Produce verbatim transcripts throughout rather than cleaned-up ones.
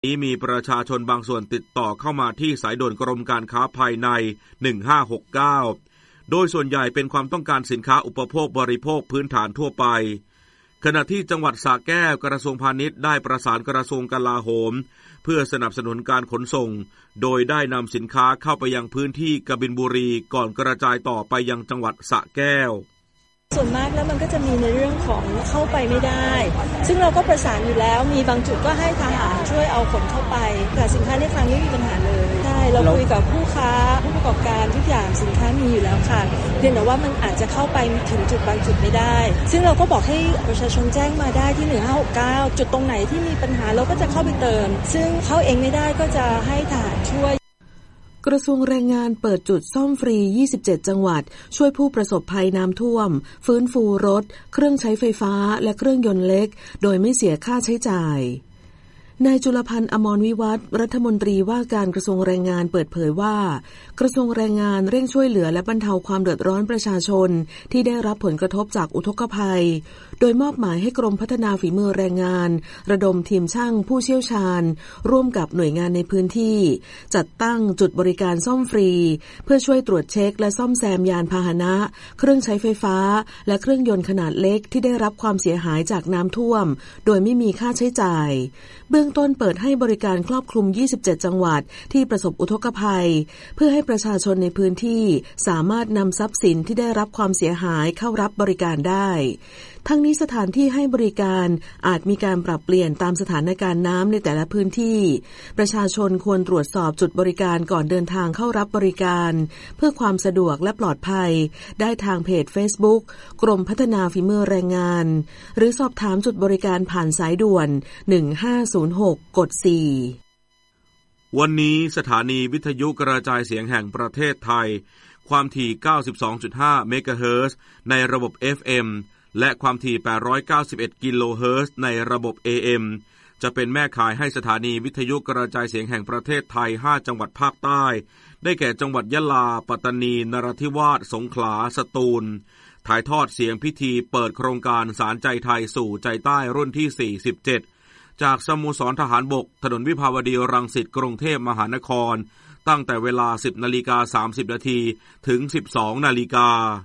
นี้มีประชาชนบางส่วนติดต่อเข้ามาที่สายด่วนกรมการค้าภายในหนึ่งห้าหกเก้าโดยส่วนใหญ่เป็นความต้องการสินค้าอุปโภคบริโภคพื้นฐานทั่วไปขณะที่จังหวัดสระแก้วกระทรวงพาณิชย์ได้ประสานกระทรวงกลาโหมเพื่อสนับสนุนการขนส่งโดยได้นำสินค้าเข้าไปยังพื้นที่กบินบุรีก่อนกระจายต่อไปยังจังหวัดสระแก้วส่วนมากแล้วมันก็จะมีในเรื่องของเข้าไปไม่ได้ซึ่งเราก็ประสานอยู่แล้วมีบางจุดก็ให้ทหารช่วยเอาขนเข้าไปแต่สินค้าในคลังไม่มีปัญหาเลยใช่เราคุยกับผู้ค้าผู้ประกอบการทุกอย่างสินค้ามีอยู่แล้วค่ะเพียงแต่ว่ามันอาจจะเข้าไปถึงจุดบางจุดไม่ได้ซึ่งเราก็บอกให้ประชาชนแจ้งมาได้ที่หนึ่งห้าหกเก้าจุดตรงไหนที่มีปัญหาเราก็จะเข้าไปเติมซึ่งเข้าเองไม่ได้ก็จะให้ทหารช่วยกระทรวงแรงงานเปิดจุดซ่อมฟรียี่สิบเจ็ดจังหวัดช่วยผู้ประสบภัยน้ำท่วมฟื้นฟูรถเครื่องใช้ไฟฟ้าและเครื่องยนต์เล็กโดยไม่เสียค่าใช้จ่ายนายจุลพันธ์อมรวิวัฒน์รัฐมนตรีว่าการกระทรวงแรงงานเปิดเผยว่ากระทรวงแรงงานเร่งช่วยเหลือและบรรเทาความเดือดร้อนประชาชนที่ได้รับผลกระทบจากอุทกภัยโดยมอบหมายให้กรมพัฒนาฝีมือแรงงานระดมทีมช่างผู้เชี่ยวชาญร่วมกับหน่วยงานในพื้นที่จัดตั้งจุดบริการซ่อมฟรีเพื่อช่วยตรวจเช็คและซ่อมแซมยานพาหนะเครื่องใช้ไฟฟ้าและเครื่องยนต์ขนาดเล็กที่ได้รับความเสียหายจากน้ำท่วมโดยไม่มีค่าใช้จ่ายเบื้องต้นเปิดให้บริการครอบคลุมยี่สิบเจ็ดจังหวัดที่ประสบอุทกภัยเพื่อให้ประชาชนในพื้นที่สามารถนำทรัพย์สินที่ได้รับความเสียหายเข้ารับบริการได้ทั้งนี้สถานที่ให้บริการอาจมีการปรับเปลี่ยนตามสถานการณ์น้ำในแต่ละพื้นที่ประชาชนควรตรวจสอบจุดบริการก่อนเดินทางเข้ารับบริการเพื่อความสะดวกและปลอดภัยได้ทางเพจ Facebook กรมพัฒนาฝีมือแรงงานหรือสอบถามจุดบริการผ่านสายด่วนหนึ่งห้าศูนย์หกกดสี่วันนี้สถานีวิทยุกระจายเสียงแห่งประเทศไทยความถี่ เก้าสิบสองจุดห้า เมกะเฮิรตซ์ในระบบ เอฟ เอ็ม และความถี่ แปดร้อยเก้าสิบเอ็ด กิโลเฮิรตซ์ในระบบ เอ เอ็ม จะเป็นแม่ข่ายให้สถานีวิทยุกระจายเสียงแห่งประเทศไทย ห้า จังหวัดภาคใต้ได้แก่จังหวัดยะลาปัตตานีนราธิวาสสงขลาสตูลถ่ายทอดเสียงพิธีเปิดโครงการสารใจไทยสู่ใจใต้รุ่นที่ สี่สิบเจ็ด จากสโมสรทหารบกถนนวิภาวดีรังสิตกรุงเทพมหานครตั้งแต่เวลา สิบนาฬิกาสามสิบนาทีถึง สิบสองนาฬิกา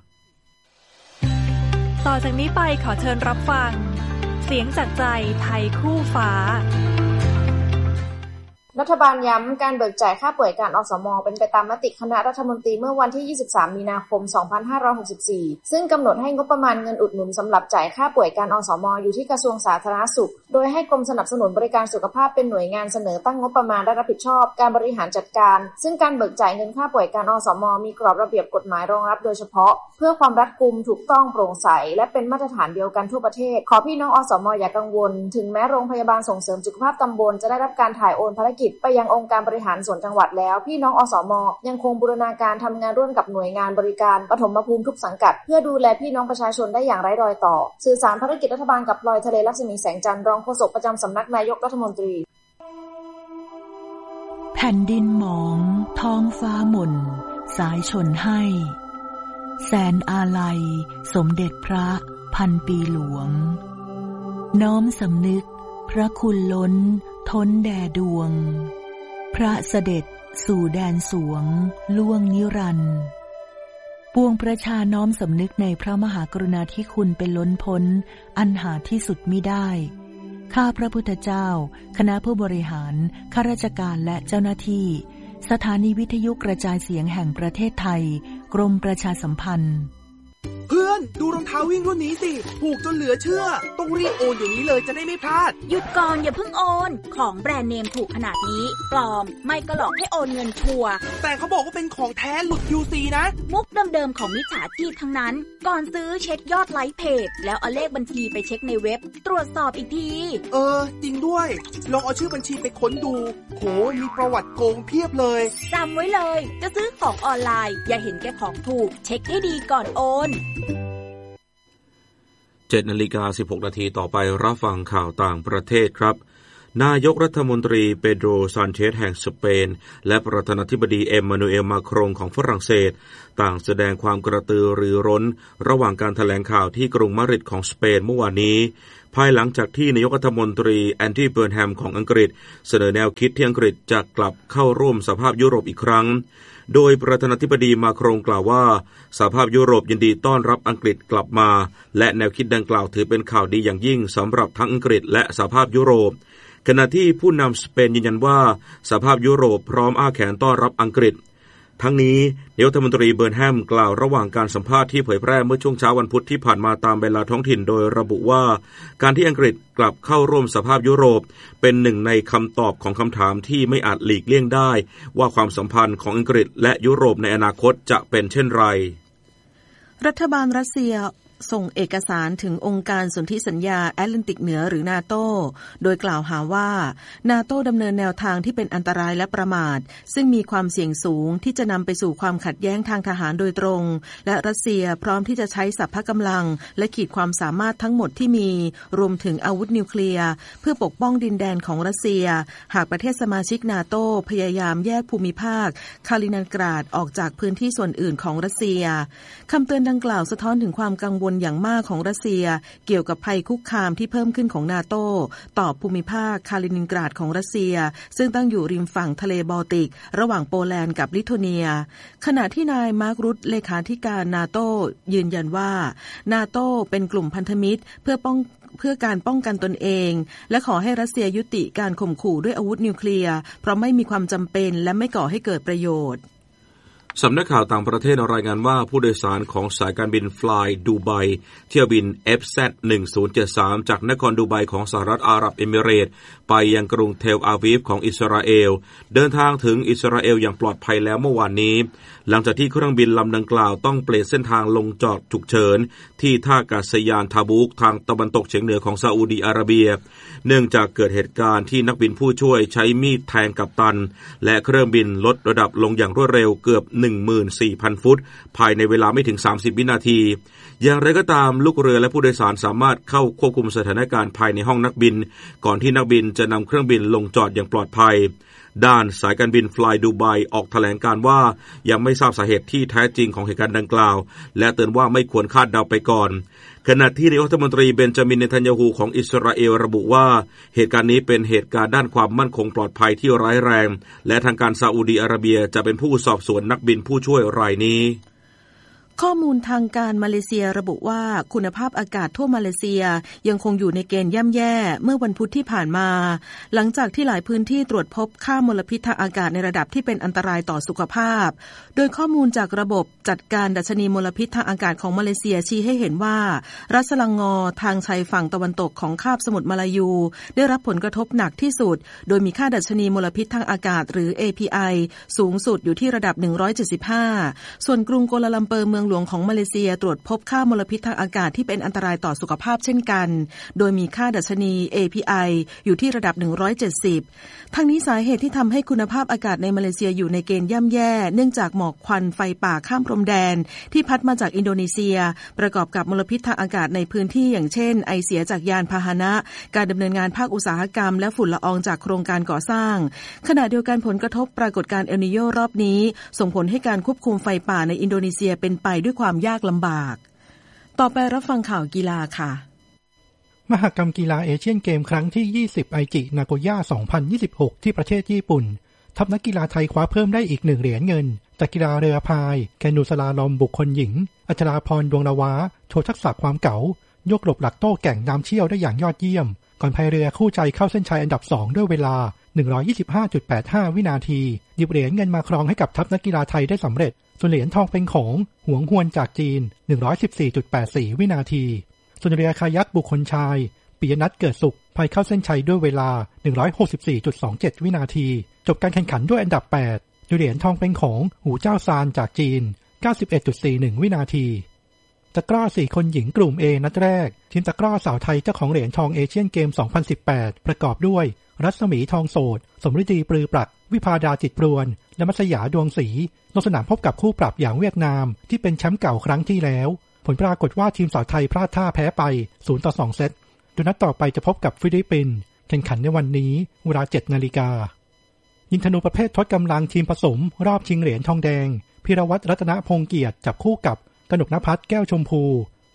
ต่อจากนี้ไปขอเชิญรับฟังเสียงจากใจไทยคู่ฟ้ารัฐบาลย้ำการเบิกจ่ายค่าป่วยการอสม.เป็นไปตามมติคณะรัฐมนตรีเมื่อวันที่ยี่สิบสามมีนาคมสองพันห้าร้อยหกสิบสี่ซึ่งกำหนดให้งบประมาณเงินอุดหนุนสำหรับจ่ายค่าป่วยการอสม.อยู่ที่กระทรวงสาธารณสุขโดยให้กรมสนับสนุนบริการสุขภาพเป็นหน่วยงานเสนอตั้งงบประมาณและรับผิดชอบการบริหารจัดการซึ่งการเบิกจ่ายเงินค่าป่วยการอสม.มีกรอบระเบียบกฎหมายรองรับโดยเฉพาะเพื่อความรัดกุมถูกต้องโปร่งใสและเป็นมาตรฐานเดียวกันทั่วประเทศขอพี่น้องอสม.อย่ากังวลถึงแม้โรงพยาบาลส่งเสริมสุขภาพตำบลจะได้รับการถ่ายโอนภารกิจไปยังองค์การบริหารส่วนจังหวัดแล้วพี่น้องอสม.ยังคงบูรณาการทำงานร่วมกับหน่วยงานบริการปฐมภูมิทุกสังกัดเพื่อดูแลพี่น้องประชาชนได้อย่างไร้รอยต่อสื่อสารภารกิจรัฐบาลกับพลอยทะเลรัศมีแสงจันทร์รองโฆษกประจำสำนักนายกรัฐมนตรีแผ่นดินหมองท้องฟ้าหม่นสายชนให้แสนอาลัยสมเด็จพระพันปีหลวงน้อมสำนึกพระคุณล้นท้นแด่ดวงพระเสด็จสู่แดนสวงล่วงนิรันดร์ปวงประชาน้อมสำนึกในพระมหากรุณาธิคุณเป็นล้นพ้นอันหาที่สุดมิได้ข้าพระพุทธเจ้าคณะผู้บริหารข้าราชการและเจ้าหน้าที่สถานีวิทยุกระจายเสียงแห่งประเทศไทยกรมประชาสัมพันธ์เพื่อนดูรองเท้าวิ่งรุ่นนี้สิถูกจนเหลือเชื่อต้องรีบโอนเดี๋ยวนี้เลยจะได้ไม่พลาดหยุดก่อนอย่าเพิ่งโอนของแบรนด์เนมถูกขนาดนี้ปลอมไม่ก็หลอกให้โอนเงินชัวร์แต่เขาบอกว่าเป็นของแท้หลุด ยู ซี นะมุกเดิมๆของมิจฉาชีพทั้งนั้นก่อนซื้อเช็คยอดไลค์เพจแล้วเอาเลขบัญชีไปเช็คในเว็บตรวจสอบอีกทีเออจริงด้วยลองเอาชื่อบัญชีไปค้นดูโหมีประวัติโกงเพียบเลยจำไว้เลยจะซื้อของออนไลน์อย่าเห็นแก่ของถูกเช็คให้ดีก่อนโอนเจ็ดนาฬิกาสิบหกนาทีต่อไปรับฟังข่าวต่างประเทศครับนายกรัฐมนตรีเปโดรซานเชสแห่งสเปนและประธานาธิบดีเอ็มมานูเอลมาครงของฝรั่งเศสต่างแสดงความกระตือรือร้นระหว่างการแถลงข่าวที่กรุงมาดริดของสเปนเมื่อวานนี้ภายหลังจากที่นายกรัฐมนตรีแอนดี้เบิร์นแฮมของอังกฤษเสนอแนวคิดที่อังกฤษจะกลับเข้าร่วมสหภาพยุโรปอีกครั้งโดยประธานาธิบดีมาครงกล่าวว่าสหภาพยุโรปยินดีต้อนรับอังกฤษกลับมาและแนวคิดดังกล่าวถือเป็นข่าวดีอย่างยิ่งสำหรับทั้งอังกฤษและสหภาพยุโรปขณะที่ผู้นำสเปนยืนยันว่าสหภาพยุโรปพร้อมอ้าแขนต้อนรับอังกฤษทั้งนี้นายกรัฐมนตรีเบิร์นแฮมกล่าวระหว่างการสัมภาษณ์ที่เผยแพร่เมื่อช่วงเช้าวันพุธที่ผ่านมาตามเวลาท้องถิ่นโดยระบุว่าการที่อังกฤษกลับเข้าร่วมสหภาพยุโรปเป็นหนึ่งในคำตอบของคำถามที่ไม่อาจหลีกเลี่ยงได้ว่าความสัมพันธ์ของอังกฤษและยุโรปในอนาคตจะเป็นเช่นไรรัฐบาลรัสเซียส่งเอกสารถึงองค์การสนธิสัญญาแอตแลนติกเหนือหรือนาโตโดยกล่าวหาว่านาโตดำเนินแนวทางที่เป็นอันตรายและประมาทซึ่งมีความเสี่ยงสูงที่จะนำไปสู่ความขัดแย้งทางทหารโดยตรงและรัสเซียพร้อมที่จะใช้สรรพกำลังและขีดความสามารถทั้งหมดที่มีรวมถึงอาวุธนิวเคลียร์เพื่อปกป้องดินแดนของรัสเซียหากประเทศสมาชิกนาโตพยายามแยกภูมิภาคคาลินินกราดออกจากพื้นที่ส่วนอื่นของรัสเซียคำเตือนดังกล่าวสะท้อนถึงความกังวลอย่างมากของรัสเซียเกี่ยวกับภัยคุกคามที่เพิ่มขึ้นของนาโตต่อภูมิภาคคาลินินกราดของรัสเซียซึ่งตั้งอยู่ริมฝั่งทะเลบอลติกระหว่างโปแลนด์กับลิทัวเนียขณะที่นายมาร์กรุตเลขาธิการนาโตยืนยันว่านาโตเป็นกลุ่มพันธมิตรเพื่อป้องเพื่อการป้องกันตนเองและขอให้รัสเซียยุติการข่มขู่ด้วยอาวุธนิวเคลียร์เพราะไม่มีความจำเป็นและไม่ก่อให้เกิดประโยชน์สำนักข่าวต่างประเทศรายงานว่าผู้โดยสารของสายการบิน Fly Dubai เที่ยวบิน เอฟ แซด หนึ่งศูนย์เจ็ดสาม จากนครดูไบของสหรัฐอาหรับเอมิเรตส์ไปยังกรุงเทลอาวีฟของอิสราเอลเดินทางถึงอิสราเอลอย่างปลอดภัยแล้วเมื่อวานนี้หลังจากที่เครื่องบินลำดังกล่าวต้องเปลี่ยนเส้นทางลงจอดฉุกเฉินที่ท่าอากาศยานทาบูกทางตะวันตกเฉียงเหนือของซาอุดีอาระเบียเนื่องจากเกิดเหตุการณ์ที่นักบินผู้ช่วยใช้มีดแทงกัปตันและเครื่องบินลดระดับลงอย่างรวดเร็วเกือบ หนึ่งหมื่นสี่พัน ฟุตภายในเวลาไม่ถึงสามสิบวินาทีอย่างไรก็ตามลูกเรือและผู้โดยสารสามารถเข้าควบคุมสถานการณ์ภายในห้องนักบินก่อนที่นักบินจะนำเครื่องบินลงจอดอย่างปลอดภัยด้านสายการบิน Fly Dubai ออกแถลงการว่ายังไม่ทราบสาเหตุที่แท้จริงของเหตุการณ์ดังกล่าวและเตือนว่าไม่ควรคาดเดาไปก่อนขณะที่นายกรัฐมนตรีเบนจามินเนทันยาฮูของอิสราเอลระบุว่าเหตุการณ์นี้เป็นเหตุการณ์ด้านความมั่นคงปลอดภัยที่ร้ายแรงและทางการซาอุดีอาระเบียจะเป็นผู้สอบสวนนักบินผู้ช่วยรายนี้ข้อมูลทางการมาเลเซียระบุว่าคุณภาพอากาศทั่วมาเลเซียยังคงอยู่ในเกณฑ์ย่ำแย่เมื่อวันพุธที่ผ่านมาหลังจากที่หลายพื้นที่ตรวจพบค่ามลพิษทางอากาศในระดับที่เป็นอันตรายต่อสุขภาพโดยข้อมูลจากระบบจัดการดัชนีมลพิษทางอากาศของมาเลเซียชี้ให้เห็นว่ารัฐสลังงอทางชายฝั่งตะวันตกของคาบสมุทรมาลายูได้รับผลกระทบหนักที่สุดโดยมีค่าดัชนีมลพิษทางอากาศหรือ เอ พี ไอ สูงสุดอยู่ที่ระดับหนึ่งร้อยเจ็ดสิบห้าส่วนกรุงกัวลาลัมเปอร์เมืองหลวงของมาเลเซียตรวจพบค่ามลพิษทางอากาศที่เป็นอันตรายต่อสุขภาพเช่นกันโดยมีค่าดัชนี เอ พี ไอ อยู่ที่ระดับหนึ่งร้อยเจ็ดสิบทั้งนี้สาเหตุที่ทำให้คุณภาพอากาศในมาเลเซียอยู่ในเกณฑ์ย่ำแย่เนื่องจากหมอกควันไฟป่าข้ามพรมแดนที่พัดมาจากอินโดนีเซียประกอบกับมลพิษทางอากาศในพื้นที่อย่างเช่นไอเสียจากยานพาหนะการดำเนินงานภาคอุตสาหกรรมและฝุ่นละอองจากโครงการก่อสร้างขณะเดียวกันผลกระทบปรากฏการณ์เอลนิโญรอบนี้ส่งผลให้การควบคุมไฟป่าในอินโดนีเซียเป็นไปด้วยความยากลำบากต่อไปรับฟังข่าวกีฬาค่ะมหกรรมกีฬาเอเชียนเกมครั้งที่ยี่สิบไอจินาโกย่าสองพันยี่สิบหกที่ประเทศญี่ปุ่นทัพนักกีฬาไทยคว้าเพิ่มได้อีกหนึ่งเหรียญเงินจากกีฬาเรือพายแคนูสลาลอมบุคคลหญิงอัชราพรดวงละวาโชว์ทักษะความเก๋ายกหลบหลักโต้แก่งน้ำเชี่ยวได้อย่างยอดเยี่ยมก่อนพายเรือคู่ใจเข้าเส้นชัยอันดับสองด้วยเวลา หนึ่งร้อยยี่สิบห้าจุดแปดห้า วินาทีหยิบเหรียญเงินมาครองให้กับทัพนักกีฬาไทยได้สำเร็จส่วนเหรียญทองเป็นของหวงฮวนจากจีน หนึ่งร้อยสิบสี่จุดแปดสี่ วินาทีส่วนเรือคายักบุคคลชายปิยนัทเกิดสุขพายเข้าเส้นชัยด้วยเวลา หนึ่งร้อยหกสิบสี่จุดสองเจ็ด วินาทีจบการแข่งขันด้วยอันดับแปดเหรียญทองเป็นของหูเจ้าซานจากจีน เก้าสิบเอ็ดจุดสี่หนึ่ง วินาทีตะกร้อสี่คนหญิงกลุ่ม A นัดแรกทีมตะกร้อสาวไทยเจ้าของเหรียญทองเอเชียนเกมสองพันสิบแปดประกอบด้วยรัศมีทองโสดสมฤดีปรือปรักวิภาดาจิตปรวนและมัสยาดวงศรีลงสนามพบกับคู่ปรับอย่างเวียดนามที่เป็นแชมป์เก่าครั้งที่แล้วผลปรากฏว่าทีมสาวไทยพลาดท่าแพ้ไปศูนย์ต่อสองเซตโดยนัดต่อไปจะพบกับฟิลิปปินส์แข่งขันในวันนี้เวลา เจ็ดนาฬิกายิงธนูประเภททดกำลังทีมผสมรอบชิงเหรียญทองแดงพิรวัตรรัตนพงษ์เกียรติจับคู่กับกนกนภัสแก้วชมพู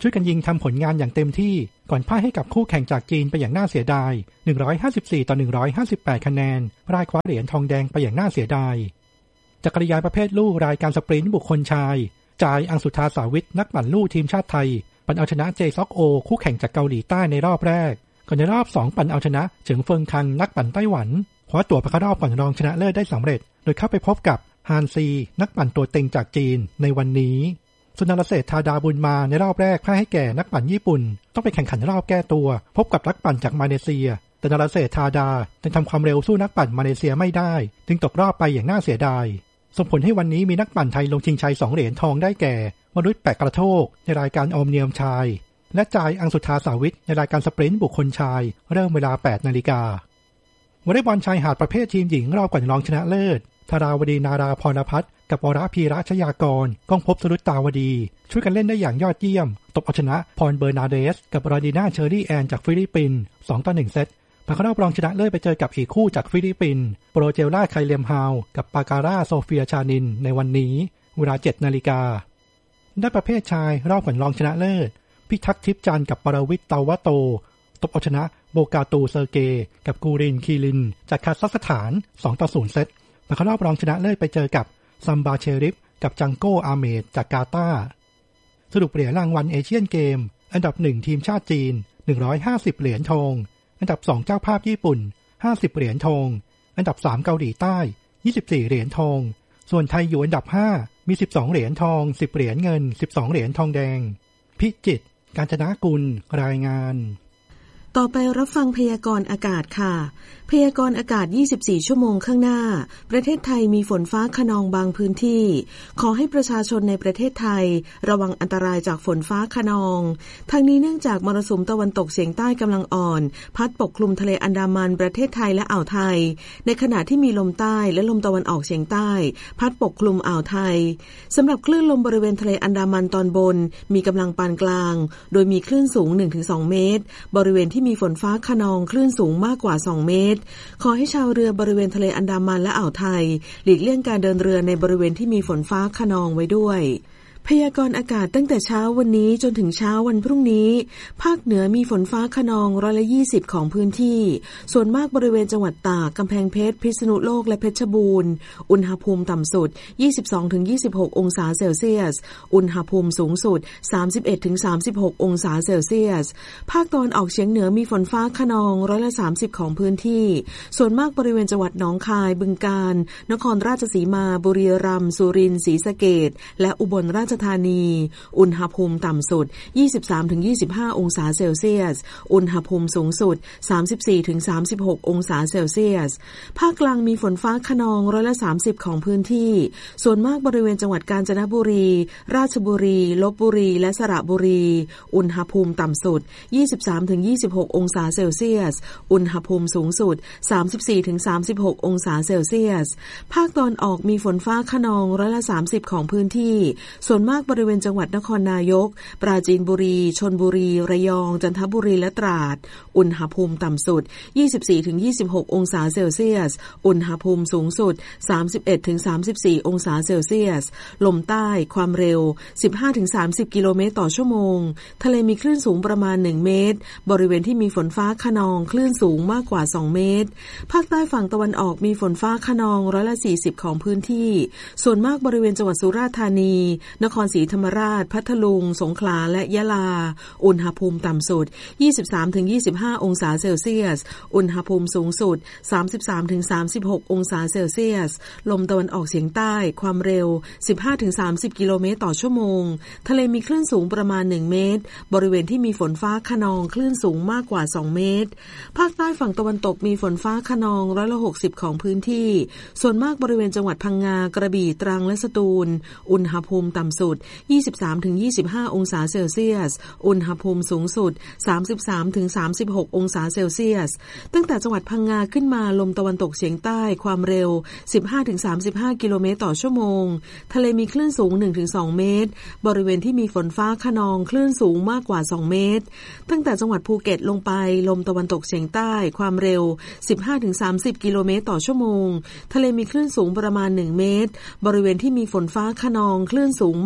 ช่วยกันยิงทำผลงานอย่างเต็มที่ก่อนพ่ายให้กับคู่แข่งจากจีนไปอย่างน่าเสียดายหนึ่งร้อยห้าสิบสี่ต่อหนึ่งร้อยห้าสิบแปดคะแนนพ่ายคว้าเหรียญทองแดงไปอย่างน่าเสียดายจักรยานประเภทลู่รายการสปรินต์บุคคลชายจายอังสุธาสาวิทนักปั่นลู่ทีมชาติไทยปั่นเอาชนะเจซอกโอคู่แข่งจากเกาหลีใต้ในรอบแรกก่อนในรอบสองปั่นเอาชนะเฉิงเฟิงคังนักปั่นไต้หวันคว้าตั๋วไปเข้ารอบก่อนรองชนะเลิศได้สำเร็จโดยเข้าไปพบกับฮานซีนักปั่นตัวเต็งจากจีนในวันนี้สุนทรเศรษฐาดาบุญมาในรอบแรกพ่ายให้แก่นักปั่นญี่ปุ่นต้องไปแข่งขันรอบแก้ตัวพบกับนักปั่นจากมาเลเซียแต่นรเศรษฐาดายังทำความเร็วสู้นักปั่นมาเลเซียไม่ได้จึงตกรอบไปอย่างน่าเสียดายส่งผลให้วันนี้มีนักปั่นไทยลงชิงชัยสองเหรียญทองได้แก่วรุษแปะกระโทกในรายการออมเนียมชายและจายอังสุธาสาวิทในรายการสปรินต์บุคคลชายเริ่มเวลา แปดนาฬิกาวอลเลย์บอลชายหาดประเภททีมหญิงรอบก่อนรองชนะเลิศธาราวดีนาราพรพัฒน์กับวรพีระชยากรก้องภพสรุตตาวดีช่วยกันเล่นได้อย่างยอดเยี่ยมตบเอาชนะพรเบอร์นาเดสกับราดีนาเชอรี่แอนจากฟิลิปปินส์สองต่อหนึ่งเซตผ่านเข้ารอบรองชนะเลิศไปเจอกับอีกคู่จากฟิลิปปินส์โปรเจล่าไคเลมฮาวกับปาการาโซเฟียชานินในวันนี้เวลา เจ็ดนาฬิกาด้านประเภทชายรอบก่อนรองชนะเลิศพิทักษ์ทิพย์จันทร์กับปรวิทย์เตาวะโตตบเอาชนะโบกาตูเซอร์เกกับกูรินคีรินจากคาซัคสถานสองต่อศูนย์เซตผ่านเข้ารอบรองชนะเลิศไปเจอกับซัมบาเชริฟกับจังโกอาเมดจากกาตาร์สรุปเหรียญรางวัลเอเชียนเกมอันดับหนึ่งทีมชาติจีนหนึ่งร้อยห้าสิบเหรียญทองอันดับสองเจ้าภาพญี่ปุ่นห้าสิบเหรียญทองอันดับสามเกาหลีใต้ยี่สิบสี่เหรียญทองส่วนไทยอยู่อันดับห้ามีสิบสองเหรียญทองสิบเหรียญเงินสิบสองเหรียญทองแดงพิจิตรกาญจนกุลรายงานต่อไปรับฟังพยากรณ์อากาศค่ะพยากรณ์อากาศยี่สิบสี่ชั่วโมงข้างหน้าประเทศไทยมีฝนฟ้าคะนองบางพื้นที่ขอให้ประชาชนในประเทศไทยระวังอันตรายจากฝนฟ้าคะนองทั้งนี้เนื่องจากมรสุมตะวันตกเฉียงใต้กำลังอ่อนพัดปกคลุมทะเลอันดามันประเทศไทยและอ่าวไทยในขณะที่มีลมใต้และลมตะวันออกเฉียงใต้พัดปกคลุมอ่าวไทยสำหรับคลื่นลมบริเวณทะเลอันดามันตอนบนมีกำลังปานกลางโดยมีคลื่นสูง หนึ่งถึงสอง เมตรบริเวณที่มีฝนฟ้าคะนองคลื่นสูงมากกว่าสองเมตรขอให้ชาวเรือบริเวณทะเลอันดามันและอ่าวไทยหลีกเลี่ยงการเดินเรือในบริเวณที่มีฝนฟ้าคะนองไว้ด้วยพยากรณ์อากาศตั้งแต่เช้าวันนี้จนถึงเช้าวันพรุ่งนี้ภาคเหนือมีฝนฟ้าคะนองร้อยละยี่สิบของพื้นที่ส่วนมากบริเวณจังหวัดตากกำแพงเพชรพิษณุโลกและเพชรบูรณ์อุณหภูมิต่ำสุด ยี่สิบสองถึงยี่สิบหก องศาเซลเซียสอุณหภูมิสูงสุด สามสิบเอ็ดถึงสามสิบหก องศาเซลเซียสภาคตะวันออกเฉียงเหนือมีฝนฟ้าคะนองร้อยละสามสิบของพื้นที่ส่วนมากบริเวณจังหวัดหนองคายบึงกาฬนครราชสีมาบุรีรัมย์สุรินทร์ศรีสะเกษและอุบลราชธานีอุณหภูมิต่ำสุด ยี่สิบสามถึงยี่สิบห้า องศาเซลเซียสอุณหภูมิสูงสุด สามสิบสี่ถึงสามสิบหก องศาเซลเซียสภาคกลางมีฝนฟ้าคะนองร้อยละสามสิบของพื้นที่ส่วนมากบริเวณจังหวัดกาญจนบุรีราชบุรีลพบุรีและสระบุรีอุณหภูมิต่ำสุด ยี่สิบสามถึงยี่สิบหก องศาเซลเซียสอุณหภูมิสูงสุด สามสิบสี่ถึงสามสิบหก องศาเซลเซียสภาคตะวันออกมีฝนฟ้าคะนองร้อยละสามสิบของพื้นที่ส่วนมากบริเวณจังหวัดนครนายกปราจีนบุรีชลบุรีระยองจันทบุรีและตราดอุณหภูมิต่ำสุด ยี่สิบสี่ถึงยี่สิบหก องศาเซลเซียสอุณหภูมิสูงสุด สามสิบเอ็ดถึงสามสิบสี่ องศาเซลเซียสลมใต้ความเร็ว สิบห้าถึงสามสิบ กิโลเมตรต่อชั่วโมงทะเลมีคลื่นสูงประมาณหนึ่งเมตรบริเวณที่มีฝนฟ้าคะนองคลื่นสูงมากกว่าสองเมตรภาคใต้ฝั่งตะวันออกมีฝนฟ้าคะนองร้อยละสี่สิบของพื้นที่ส่วนมากบริเวณจังหวัดสุราษฎร์ธานีนครศรีธรรมราชพัทลุงสงขลาและยะลาอุณหภูมิต่ำสุด ยี่สิบสามถึงยี่สิบห้า องศาเซลเซียสอุณหภูมิสูงสุด สามสิบสามถึงสามสิบหก องศาเซลเซียสลมตะวันออกเฉียงใต้ความเร็ว สิบห้าถึงสามสิบ กิโลเมตรต่อชั่วโมงทะเลมีคลื่นสูงประมาณหนึ่งเมตรบริเวณที่มีฝนฟ้าคะนองคลื่นสูงมากกว่าสองเมตรภาคใต้ฝั่งตะวันตกมีฝนฟ้าคะนองร้อยละหกสิบของพื้นที่ส่วนมากบริเวณจังหวัดพังงากระบี่ตรังและสตูลอุณหภูมิต่ำสุด ยี่สิบสามถึงยี่สิบห้า องศาเซลเซียสอุณหภูมิสูงสุด สามสิบสามถึงสามสิบหก องศาเซลเซียสตั้งแต่จังหวัดพังงาขึ้นมาลมตะวันตกเฉียงใต้ความเร็ว สิบห้าถึงสามสิบห้า กิโลเมตรต่อชั่วโมงทะเลมีคลื่นสูง หนึ่งถึงสอง เมตรบริเวณที่มีฝนฟ้าคะนองคลื่นสูงมากกว่าสองเมตรตั้งแต่จังหวัดภูเก็ตลงไปลมตะวันตกเฉียงใต้ความเร็ว สิบห้าถึงสามสิบ กิโลเมตรต่อชั่วโมงทะเลมีคลื่นสูงประมาณหนึ่งเมตรบริเวณที่มีฝนฟ้าคะนองคลื่นสูงม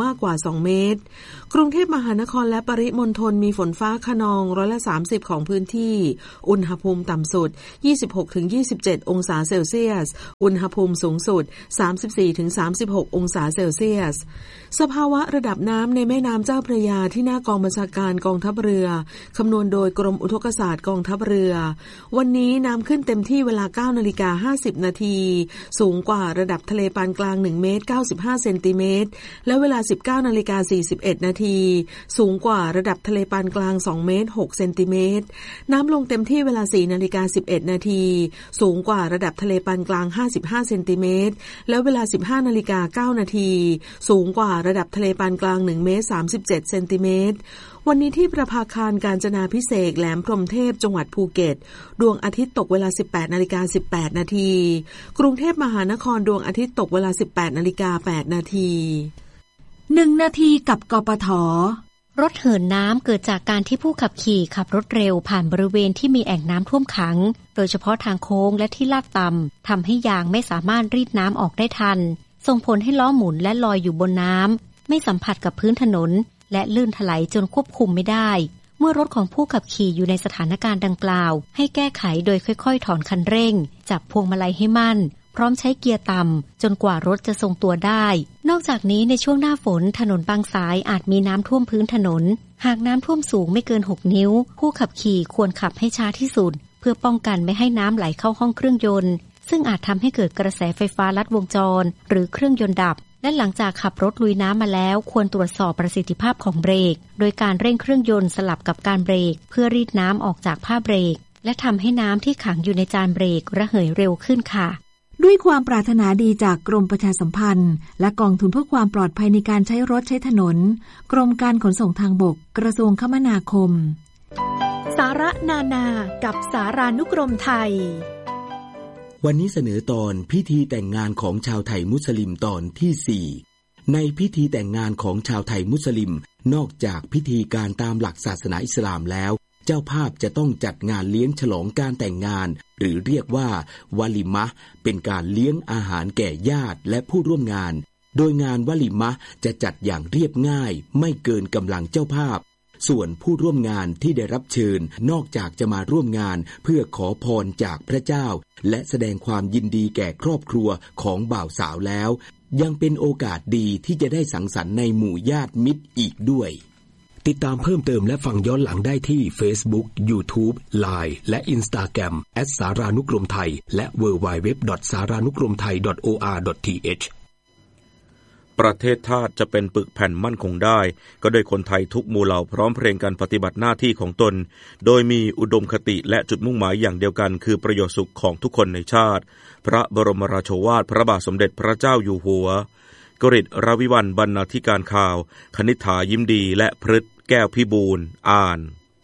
มากกว่าสองเมตรกรุงเทพมหานครและปริมณฑลมีฝนฟ้าคะนองร้อยละสามสิบของพื้นที่อุณหภูมิต่ำสุด ยี่สิบหกถึงยี่สิบเจ็ด องศาเซลเซียสอุณหภูมิสูงสุด สามสิบสี่ถึงสามสิบหก องศาเซลเซียสสภาวะระดับน้ำในแม่น้ำเจ้าพระยาที่หน้ากองบัญชาการกองทัพเรือคำนวณโดยกรมอุทกศาสตร์กองทัพเรือวันนี้น้ำขึ้นเต็มที่เวลา เก้านาฬิกาห้าสิบนาทีสูงกว่าระดับทะเลปานกลางหนึ่งเมตรเก้าสิบห้าเซนติเมตรและเวลา สิบเก้านาฬิกาสี่สิบเอ็ดนาทีสูงกว่าระดับทะเลปานกลางสองเมตรหกเซนติเมตรน้ำลงเต็มที่เวลา สี่นาฬิกาสิบเอ็ดนาทีสูงกว่าระดับทะเลปานกลางห้าสิบห้าเซนติเมตรและเวลา สิบห้านาฬิกาเก้านาทีสูงกว่าระดับทะเลปานกลางหนึ่งเมตรสามสิบเจ็ดเซนติเมตรวันนี้ที่ประภาคารกาญจนาภิเษกแหลมพรหมเทพจังหวัดภูเก็ตดวงอาทิตย์ตกเวลา สิบแปดนาฬิกาสิบแปดนาทีกรุงเทพมหานครดวงอาทิตย์ตกเวลา สิบแปดนาฬิกาแปดนาทีหนึ่งนาทีกับกปท. รถเหินน้ำเกิดจากการที่ผู้ขับขี่ขับรถเร็วผ่านบริเวณที่มีแอ่งน้ำท่วมขังโดยเฉพาะทางโค้งและที่ลาดต่ำทำให้ยางไม่สามารถรีดน้ำออกได้ทันส่งผลให้ล้อหมุนและลอยอยู่บนน้ำไม่สัมผัสกับพื้นถนนและลื่นถลายจนควบคุมไม่ได้เมื่อรถของผู้ขับขี่อยู่ในสถานการณ์ดังกล่าวให้แก้ไขโดยค่อยๆถอนคันเร่งจับพวงมาลัยให้มั่นพร้อมใช้เกียร์ต่ำจนกว่ารถจะทรงตัวได้นอกจากนี้ในช่วงหน้าฝนถนนบางสายอาจมีน้ำท่วมพื้นถนนหากน้ำท่วมสูงไม่เกินหกนิ้วผู้ขับขี่ควรขับให้ช้าที่สุดเพื่อป้องกันไม่ให้น้ำไหลเข้าห้องเครื่องยนต์ซึ่งอาจทำให้เกิดกระแสไฟฟ้าลัดวงจรหรือเครื่องยนต์ดับและหลังจากขับรถลุยน้ำมาแล้วควรตรวจสอบประสิทธิภาพของเบรกโดยการเร่งเครื่องยนต์สลับกับการเบรกเพื่อรีดน้ำออกจากผ้าเบรกและทำให้น้ำที่ขังอยู่ในจานเบรกระเหยเร็วขึ้นค่ะด้วยความปรารถนาดีจากกรมประชาสัมพันธ์และกองทุนเพื่อความปลอดภัยในการใช้รถใช้ถนนกรมการขนส่งทางบกกระทรวงคมนาคมสาระนานากับสารานุกรมไทยวันนี้เสนอตอนพิธีแต่งงานของชาวไทยมุสลิมตอนที่สี่ในพิธีแต่งงานของชาวไทยมุสลิมนอกจากพิธีการตามหลักศาสนาอิสลามแล้วเจ้าภาพจะต้องจัดงานเลี้ยงฉลองการแต่งงานหรือเรียกว่าวาลิมะห์เป็นการเลี้ยงอาหารแก่ญาติและผู้ร่วมงานโดยงานวาลิมะห์จะจัดอย่างเรียบง่ายไม่เกินกำลังเจ้าภาพส่วนผู้ร่วมงานที่ได้รับเชิญนอกจากจะมาร่วมงานเพื่อขอพรจากพระเจ้าและแสดงความยินดีแก่ครอบครัวของบ่าวสาวแล้วยังเป็นโอกาสดีที่จะได้สังสรรค์ในหมู่ญาติมิตรอีกด้วยติดตามเพิ่มเติมและฟังย้อนหลังได้ที่ Facebook, YouTube, ไลน์ และ Instagram แอท สารานุกรมไทยและ ดับเบิลยู ดับเบิลยู ดับเบิลยู ดอท สารานุกรมไทย ดอท โอ อาร์ ดอท ที เอชประเทศชาติจะเป็นปึกแผ่นมั่นคงได้ก็โดยคนไทยทุกหมู่เหล่าพร้อมเพรียงกันปฏิบัติหน้าที่ของตนโดยมีอุดมคติและจุดมุ่งหมายอย่างเดียวกันคือประโยชน์สุขของทุกคนในชาติพระบรมราโชวาทพระบาทสมเด็จพระเจ้าอยู่หัวกฤษ รวิวรรณ บรรณาธิการข่าวคณิษฐายิ้มดีและพฤทธิ์แก้วพิบูลย์อ่าน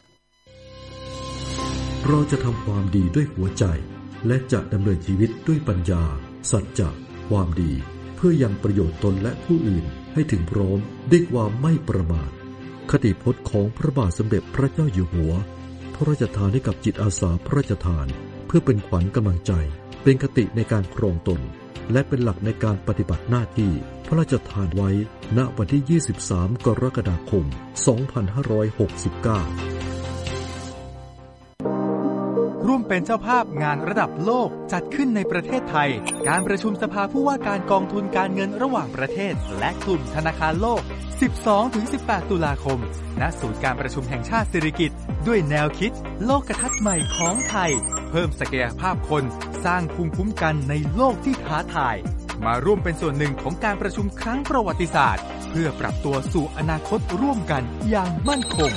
เราจะทำความดีด้วยหัวใจและจะดำเนินชีวิตด้วยปัญญาสัจจะความดีเพื่อยังประโยชน์ตนและผู้อื่นให้ถึงพร้อมด้วยความไม่ประมาทคติพจน์ของพระบาทสมเด็จพระเจ้าอยู่หัวพระราชทานให้กับจิตอาสาพระราชทานเพื่อเป็นขวัญกำลังใจเป็นคติในการครองตนและเป็นหลักในการปฏิบัติหน้าที่พระราชทานไว้ณวันที่ยี่สิบสามกรกฎาคมสองพันห้าร้อยหกสิบเก้าร่วมเป็นเจ้าภาพงานระดับโลกจัดขึ้นในประเทศไทยการประชุมสภาผู้ว่าการกองทุนการเงินระหว่างประเทศและกลุ่มธนาคารโลก สิบสองถึงสิบแปด ตุลาคมณศูนย์การประชุมแห่งชาติสิริกิติ์ด้วยแนวคิดโลกทัศน์ใหม่ของไทยเพิ่มศักยภาพคนสร้างภูมิคุ้มกันในโลกที่ท้าทายมาร่วมเป็นส่วนหนึ่งของการประชุมครั้งประวัติศาสตร์เพื่อปรับตัวสู่อนาคตร่วมกันอย่างมั่นคง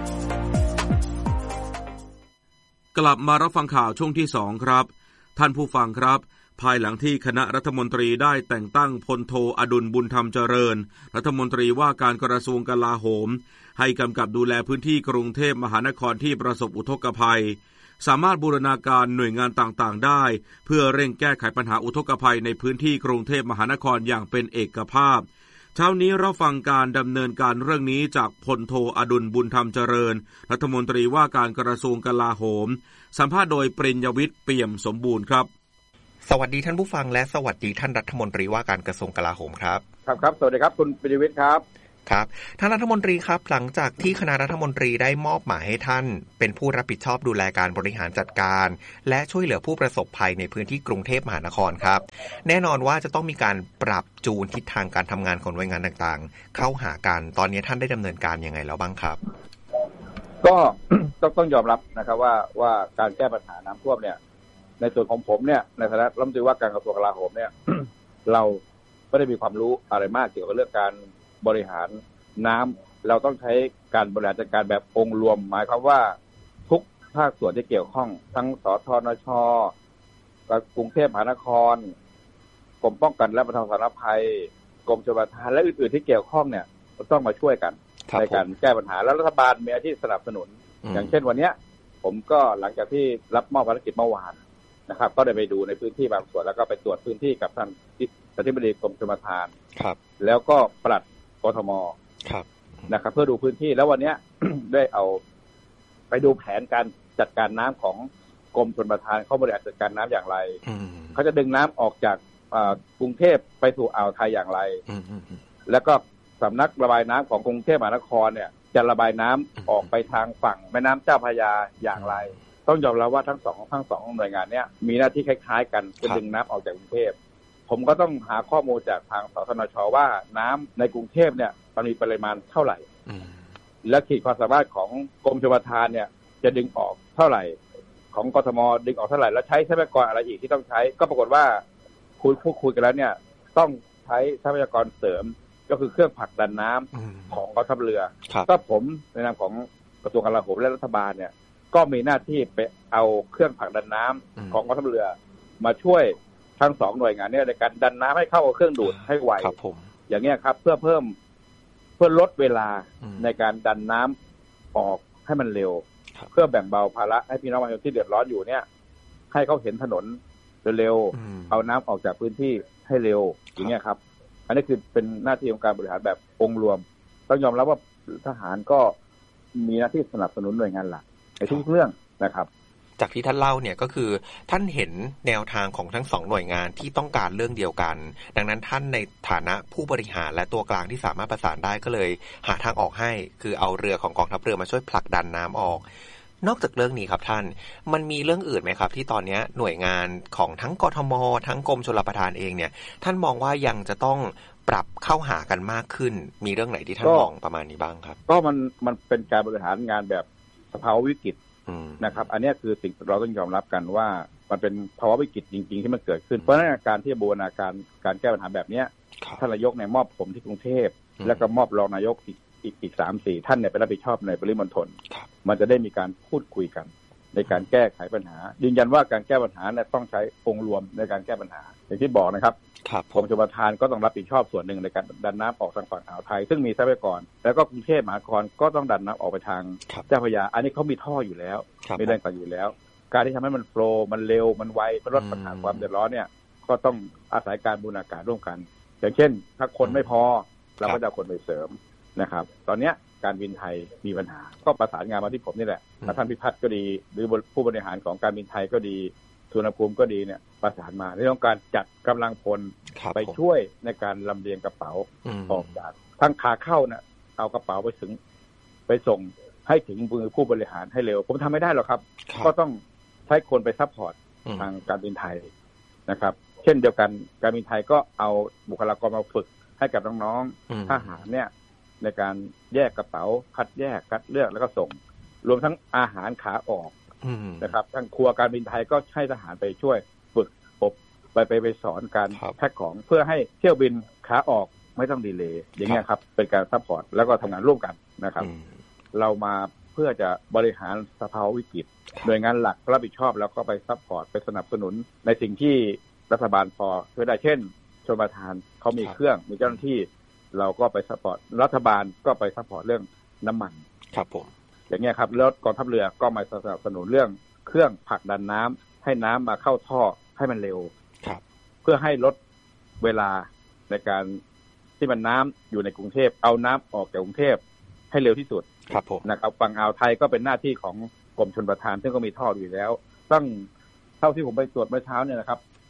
กลับมารับฟังข่าวช่วงที่สองครับท่านผู้ฟังครับภายหลังที่คณะรัฐมนตรีได้แต่งตั้งพลโทอดุลบุญธรรมเจริญรัฐมนตรีว่าการกระทรวงกลาโหมให้กำกับดูแลพื้นที่กรุงเทพมหานครที่ประสบอุทกภัยสามารถบูรณาการหน่วยงานต่างๆได้เพื่อเร่งแก้ไขปัญหาอุทกภัยในพื้นที่กรุงเทพมหานครอย่างเป็นเอกภาพเช้านี้เราฟังการดำเนินการเรื่องนี้จากพลโทอดุลบุญธรรมเจริญรัฐมนตรีว่าการกระทรวงกลาโหมสัมภาษณ์โดยปริญญวิทย์เปี่ยมสมบูรณ์ครับสวัสดีท่านผู้ฟังและสวัสดีท่านรัฐมนตรีว่าการกระทรวงกลาโหมครับครับครับสวัสดีครับคุณปิยวิทย์ครับครับท่านรัฐมนตรีครับหลังจากที่คณะรัฐมนตรีได้มอบหมายให้ท่านเป็นผู้รับผิดชอบดูแลการบริหารจัดการและช่วยเหลือผู้ประสบภัยในพื้นที่กรุงเทพมหานครครับแน่นอนว่าจะต้องมีการปรับจูนทิศทางการทำงานของหน่วยงานต่างๆเข้าหากันตอนนี้ท่านได้ดำเนินการยังไงแล้วบ้างครับก็ ต้องต้องยอมรับนะครับว่าว่าการแก้ปัญหาน้ำท่วมเนี่ยในส่วนของผมเนี่ยในฐานะรัฐมนตรีว่าการกระทรวงกลาโหมเนี่ย เราไม่ได้มีความรู้อะไรมากเกี่ยวกับเรื่องการบริหารน้ำเราต้องใช้การบริหารจัดการแบบองค์รวมหมายความว่าทุกภาคส่วนที่เกี่ยวข้องทั้งสทนช.กรุงเทพมหานครกรมป้องกันและบรรเทาสาธารณภัยกรมชลประทานและอื่นๆที่เกี่ยวข้องเนี่ยต้องมาช่วยกันในการแก้ปัญหาแล้วรัฐบาลมีหน้าที่สนับสนุนอย่างเช่นวันนี้ผมก็หลังจากที่รับมอบภารกิจเมื่อวานนะครับก็ได้ไปดูในพื้นที่บางส่วนแล้วก็ไปตรวจพื้นที่กับท่านอธิบดีกรมชลประทานครับแล้วก็ปลัดกทมครับนะครับเพื่อดูพื้นที่แล้ววันนี้ ได้เอาไปดูแผนการจัดการน้ำของกรมชลประทานเขาบริหารจัดการน้ำอย่างไรเขาจะดึงน้ำออกจากกรุงเทพไปสู่อ่าวไทยอย่างไรแล้วก็สำนักระบายน้ำของกรุงเทพมหานครเนี่ยจะระบายน้ำออกไปทางฝั่งแม่น้ำเจ้าพระยาอย่างไรต้องยอมรับว่าทั้งสองทั้งสองหน่วยงานเนี้ยมีหน้าที่คล้ายๆกันจะดึงน้ำออกจากกรุงเทพผมก็ต้องหาข้อมูลจากทางสทนช.ว่าน้ำในกรุงเทพเนี่ยมันมีปริมาณเท่าไหร่และขีดความสามารถของกรมชลประทานเนี่ยจะดึงออกเท่าไหร่ของกทมดึงออกเท่าไหร่แล้วใช้ทรัพยากรอะไรอีกที่ต้องใช้ก็ปรากฏว่าคุยพูดคุยกันแล้วเนี่ยต้องใช้ทรัพยากรเสริมก็คือเครื่องผลักดันน้ำของกองทัพเรือก็ผมในนามของกระทรวงกลาโหมและรัฐบาลเนี่ยก็มีหน้าที่ไปเอาเครื่องผลักดันน้ำของกองทัพเรือมาช่วยทั้งสองหน่วยงานนี้ในการดันน้ำให้เข้ากับเครื่องดูดให้ไวอย่างเงี้ยครับเพื่อเพิ่มเพื่อลดเวลาในการดันน้ำออกให้มันเร็วเพื่อแบ่งเบาภาระให้พี่น้องประชาชนที่เดือดร้อนอยู่เนี่ยให้เขาเห็นถนนเร็วๆเอาน้ำออกจากพื้นที่ให้เร็วอย่างเงี้ยครับอันนี้คือเป็นหน้าที่ของการบริหารแบบองค์รวมต้องยอมรับว่าทหารก็มีหน้าที่สนับสนุนหน่วยงานหลักในทุกเรื่องนะครับจากที่ท่านเล่าเนี่ยก็คือท่านเห็นแนวทางของทั้งสองหน่วยงานที่ต้องการเรื่องเดียวกันดังนั้นท่านในฐานะผู้บริหารและตัวกลางที่สามารถประสานได้ก็เลยหาทางออกให้คือเอาเรือของกองทัพเรือมาช่วยผลักดันน้ำออกนอกจากเรื่องนี้ครับท่านมันมีเรื่องอื่นไหมครับที่ตอนนี้หน่วยงานของทั้งกทมทั้งกรมชลประทานเองเนี่ยท่านมองว่ายังจะต้องปรับเข้าหากันมากขึ้นมีเรื่องไหนที่ท่านมองประมาณนี้บ้างครับก็มันมันเป็นการบริหารงานแบบสภาวะวิกฤตนะครับอันนี้คือสิ่งเราต้องยอมรับกันว่ามันเป็นภาวะวิกฤตจริงๆที่มันเกิดขึ้นเพราะฉะนั้นการที่บูรณาการการแก้ปัญหาแบบนี้ท่านนายกเนี่ยมอบผมที่กรุงเทพแล้วก็มอบรองนายกอีกอีกอีกสามสี่ท่านเนี่ยไปรับผิดชอบในปริมณฑลมันจะได้มีการพูดคุยกันในการแก้ไขปัญหายืนยันว่าการแก้ปัญหาเนี่ยต้องใช้องค์รวมในการแก้ปัญหาอย่างที่บอกนะครับกรมชลประทานก็ต้องรับผิดชอบส่วนหนึ่งในการดันน้ำออกทางฝั่งอ่าวไทยซึ่งมีทรัพยากรแล้วก็กรุงเทพมหานครก็ต้องดันน้ำออกไปทางเจ้าพระยาอันนี้เขามีท่ออยู่แล้วมีแรงต่ออยู่แล้วการที่ทำให้มันโฟลว์มันเร็วมันไวเพื่อลดปัญหาความเดือดร้อนเนี่ยก็ต้องอาศัยการบูรณาการร่วมกันอย่างเช่นถ้าคนไม่พอเราก็จะคนไปเสริมนะครับตอนเนี้ยการบินไทยมีปัญหาก็ประสานงานมาที่ผมนี่แหละท่านพิพัฒน์ก็ดีหรือผู้บริหารของการบินไทยก็ดีสุวรรณภูมิก็ดีเนี่ยประสานมาในเรื่องการจัดกำลังพลไปช่วยในการลำเลียงกระเป๋าออกจากทั้งขาเข้าเนี่ยเอากระเป๋าไปถึงไปส่งให้ถึงมือผู้บริหารให้เร็วผมทำไม่ได้หรอกครับก็ต้องใช้คนไปซัพพอร์ตทางการบินไทยนะครับเช่นเดียวกันการบินไทยก็เอาบุคลากรมาฝึกให้กับน้องๆทหารเนี่ยในการแยกกระเป๋าคัดแยกคัดเลือกแล้วก็ส่งรวมทั้งอาหารขาออกนะครับทางครัวการบินไทยก็ให้ทหารไปช่วยฝึกอบไปไปไปสอนการแพ็คของเพื่อให้เที่ยวบินขาออกไม่ต้องดีเลย์อย่างเงี้ยครับเป็นการซัพพอร์ตแล้วก็ทำงานร่วมกันนะครับเรามาเพื่อจะบริหารสภาวะวิกฤตหน่วยงานหลักรับผิดชอบแล้วก็ไปซัพพอร์ตไปสนับสนุนในสิ่งที่รัฐบาลพอช่วยได้เช่นชลประทานเขามีเครื่องมีเจ้าหน้าที่เราก็ไปซัพพอร์ตรัฐบาลก็ไปซัพพอร์ตเรื่องน้ำมันครับผมอย่างเงี้ยครับแล้วกองทัพเรือก็มาสนับสนุนเรื่องเครื่องผลักดันน้ำให้น้ำมาเข้าท่อให้มันเร็วครับเพื่อให้ลดเวลาในการที่มันน้ำอยู่ในกรุงเทพเอาน้ำออกจากกรุงเทพให้เร็วที่สุดครับผมนะครับฝั่งอ่าวไทยก็เป็นหน้าที่ของกรมชลประทานซึ่งก็มีท่ออยู่แล้วตั้งเท่าที่ผมไปตรวจเมื่อเช้าเนี่ยนะครับ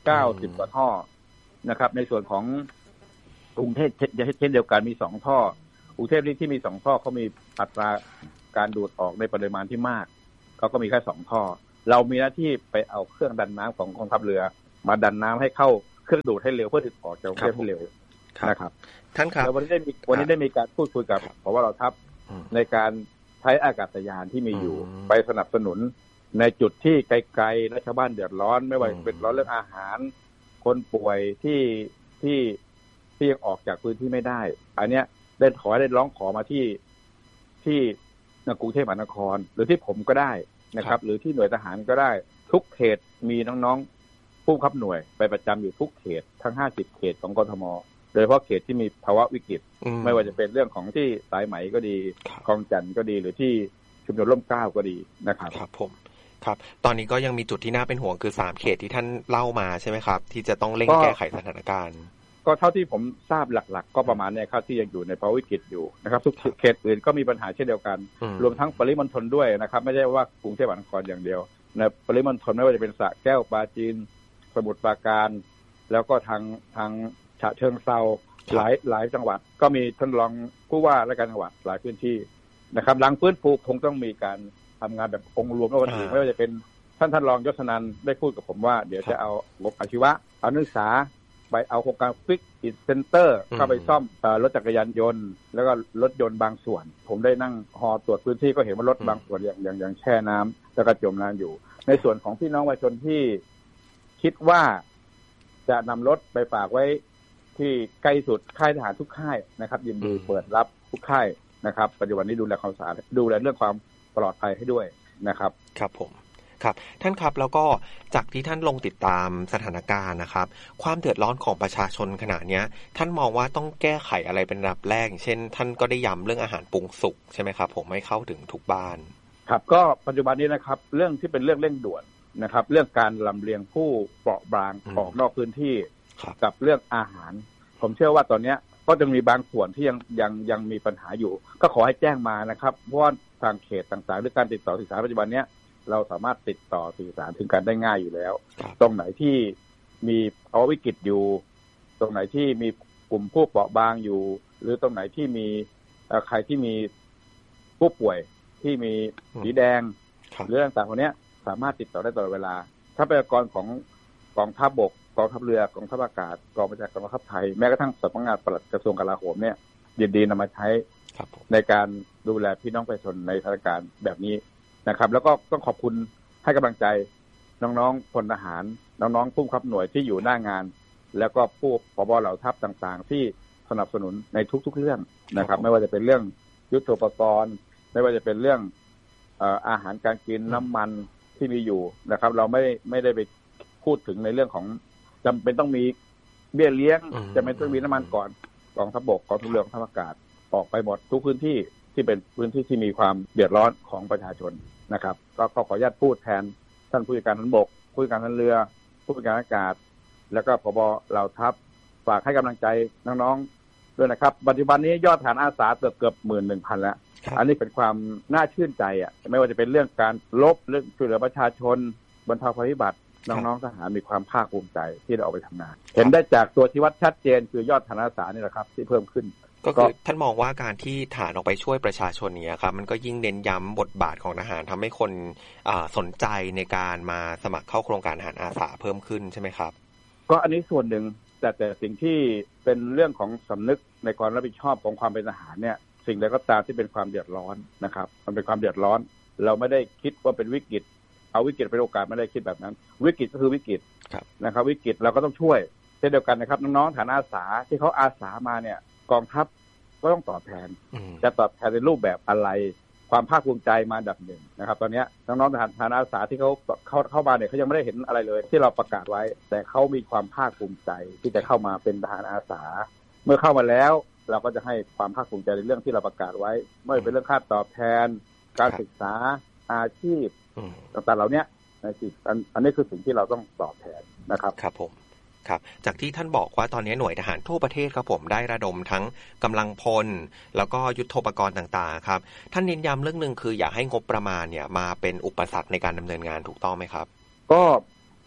เก้าสิบกว่าท่อนะครับในส่วนของกรุงเทพเช่นเดียวกันมีสองท่อกรุงเทพที่มีสองท่อเขามีอัตราการดูดออกในปริมาณที่มากเขาก็มีแค่สองท่อเรามีหน้าที่ไปเอาเครื่องดันน้ำของกองทัพเรือมาดันน้ำให้เข้าเครื่องดูดให้เร็วเพื่อดึงออกจากกรุงเทพให้เร็วนะครับท่านครับวันนี้ได้มีวันนี้ได้มีการพูดคุยกับเพราะว่าเราทัพในการใช้อากาศยานที่มีอยู่ไปสนับสนุนในจุดที่ไกลๆและชาวบ้านเดือดร้อนไม่ว่าเป็นร้อนเรื่องอาหารคนป่วยที่ที่ที่ยังออกจากพื้นที่ไม่ได้อันเนี้ยได้ขอได้ร้องขอมาที่ที่กรุงเทพมหานครหรือที่ผมก็ได้นะครับหรือที่หน่วยทหารก็ได้ทุกเขตมีน้องๆผู้บังคับหน่วยไปประจำอยู่ทุกเขตทั้งห้าสิบเขตของกทมโดยเฉพาะเขตที่มีภาวะวิกฤตไม่ว่าจะเป็นเรื่องของที่สายไหมก็ดีคลองจันทน์ก็ดีหรือที่ชุมชนร่มเกล้าก็ดีนะครับครับผมครับตอนนี้ก็ยังมีจุดที่น่าเป็นห่วงคือสามเขตที่ท่านเล่ามาใช่ไหมครับที่จะต้องเร่งแก้ไขสถานการณ์ก็เท่าที่ผมทราบหลักๆก็ประมาณนี้ครับที่ยังอยู่ในภาวะวิกฤตอยู่นะครับทุกเขตอื่นก็มีปัญหาเช่นเดียวกันรวมทั้งปริมณฑลด้วยนะครับไม่ใช่ว่ากรุงเทพมหานครอย่างเดียวในปริมณฑลไม่ว่าจะเป็นสระแก้วปราจีนสมุทรปราการแล้วก็ทางทางฉะเชิงเทราหลายหลายจังหวัดก็มีท่านรองผู้ว่าราชการจังหวัดหลายพื้นที่นะครับหลังฟื้นฟูคงต้องมีการทำงานแบบองค์รวมไม่ว่าจะไม่ว่าจะเป็นท่านท่านรองยศนันท์ได้พูดกับผมว่าเดี๋ยวจะเอางบอาชีวะเอานักศึกษาไปเอาโครงการฟิกอินเซ็นเตอร์เข้าไปซ่อมรถจักรยานยนต์แล้วก็รถยนต์บางส่วนผมได้นั่งฮอตรวจพื้นที่ก็เห็นว่ารถบางส่วนอย่างอย่างอย่างแช่น้ำแล้วก็จมน้ำอยู่ในส่วนของพี่น้องประชาชนที่คิดว่าจะนำรถไปฝากไว้ที่ใกล้สุดค่ายทหารทุกค่ายนะครับยินดีเปิดรับทุกค่ายนะครับปัจจุบันนี้ดูแลความสะอาดดูแลเรื่องความปลอดภัยให้ด้วยนะครับครับผมครับท่านครับแล้วก็จากที่ท่านลงติดตามสถานการณ์นะครับความเดือดร้อนของประชาชนขณะนี้ท่านมองว่าต้องแก้ไขอะไรเป็นระดับแรกเช่นท่านก็ได้ย้ำเรื่องอาหารปรุงสุกใช่ไหมครับผมไม่เข้าถึงทุกบ้านครับก็ปัจจุบันนี้นะครับเรื่องที่เป็นเรื่องเร่งด่วนนะครับเรื่องการลำเลียงผู้เปราะบางออกนอกพื้นที่กับเรื่องอาหารผมเชื่อว่าตอนนี้ก็จะมีบางส่วนที่ยังยังยังมีปัญหาอยู่ก็ขอให้แจ้งมานะครับเพราะว่าทางเขตต่างๆหรือการติดต่อสื่อสารปัจจุบันนี้เราสามารถติดต่อสื่อสารถึงกันได้ง่ายอยู่แล้วตรงไหนที่มีภาวะวิกฤตอยู่ตรงไหนที่มีกลุ่มผู้เปราะบางอยู่หรือตรงไหนที่มีใครที่มีผู้ป่วยที่มีสีแดงหรือต่างๆพวกนี้สามารถติดต่อได้ตลอดเวลาทรัพยากรของกองทัพบกกองทัพเรือกองทัพอากาศกองบัญชาการกองทัพไทยแม้กระทั่งสำนักงานปลัดกระทรวงกลาโหมเนี่ยยินดีนำมาใช้ในการดูแลพี่น้องประชาชนในสถานการณ์แบบนี้นะครับแล้วก็ต้องขอบคุณให้กำลังใจน้องๆพลทหารน้องๆผู้บังคับหน่วยที่อยู่หน้างานแล้วก็ผู้ผบ.เหล่าทัพต่างๆที่สนับสนุนในทุกๆเรื่องนะครับไม่ว่าจะเป็นเรื่องยุทโธปกรณ์ไม่ว่าจะเป็นเรื่องเอ่ออาหารการกินน้ำมันที่มีอยู่นะครับเราไม่ไม่ได้ไปพูดถึงในเรื่องของจำเป็นต้องมีเบี้ยเลี้ยงจำเป็นต้องมีน้ำมันก่อนกองทัพบกกองทัพเรือกองทัพอากาศออกไปหมดทุกพื้นที่ที่เป็นพื้นที่ที่มีความเดือดร้อนของประชาชนนะครับก็ขออนุญาตพูดแทนท่านผู้จัดการทหารบกผู้จัดการทหารเรือผู้จัดการอากาศแล้วก็ผบ.เหล่าทัพฝากให้กำลังใจน้องๆด้วยนะครับปัจจุบันนี้ยอดฐานอาสาเกือบเกือบหมื่นหนึ่งพันแล้วอันนี้เป็นความน่าชื่นใจอ่ะไม่ว่าจะเป็นเรื่องการลบเรื่องช่วยเหลือประชาชนบรรเทาภัยพิบัติน้องๆทหารมีความภาคภูมิใจที่ได้ออกไปทำงานเห็นได้จากตัวชี้วัดชัดเจนคือยอดฐานอาสานี่แหละครับที่เพิ่มขึ้นก็คือท่านมองว่าการที่ฐานออกไปช่วยประชาชนเนี่ยครับมันก็ยิ่งเน้นย้ำบทบาทของทหารทำให้คนสนใจในการมาสมัครเข้าโครงการทหารอาสาเพิ่มขึ้นใช่ไหมครับก็อันนี้ส่วนหนึ่งแต่แต่สิ่งที่เป็นเรื่องของสำนึกในความรับผิดชอบของความเป็นทหารเนี่ยสิ่งใดก็ตามที่เป็นความเดือดร้อนนะครับมันเป็นความเดือดร้อนเราไม่ได้คิดว่าเป็นวิกฤตเอาวิกฤตเป็นโอกาสไม่ได้คิดแบบนั้นวิกฤตก็คือวิกฤตนะครับวิกฤตเราก็ต้องช่วยเช่นเดียวกันนะครับน้องๆฐานอาสาที่เขาอาสามาเนี่ยกองทัพก็ต้องตอบแทนจะตอบแทนในรูปแบบอะไรความภาคภูมิใจมาอันดับหนึ่งนะครับตอนนี้น้องๆทหารฐานอาสาที่เขาเข้าเข้ามาเนี่ยเขายังไม่ได้เห็นอะไรเลยที่เราประกาศไว้แต่เขามีความภาคภูมิใจที่จะเข้ามาเป็นทหารอาสาเมื่อเข้ามาแล้วเราก็จะให้ความภาคภูมิใจในเรื่องที่เราประกาศไว้ไม่เป็นเรื่องค่าตอบแทนการศึกษาอาชีพต่างๆเหล่านี้ในสิ่งอันนี้คือสิ่งที่เราต้องตอบแทนนะครับครับผมครับจากที่ท่านบอกว่าตอนนี้หน่วยทหารทั่วประเทศครับผมได้ระดมทั้งกำลังพลแล้วก็ยุทโธปกรณ์ต่างๆครับท่านเน้นย้ำเรื่องนึงคืออยากให้งบประมาณเนี่ยมาเป็นอุปสรรคในการดำเนินงานถูกต้องไหมครับก็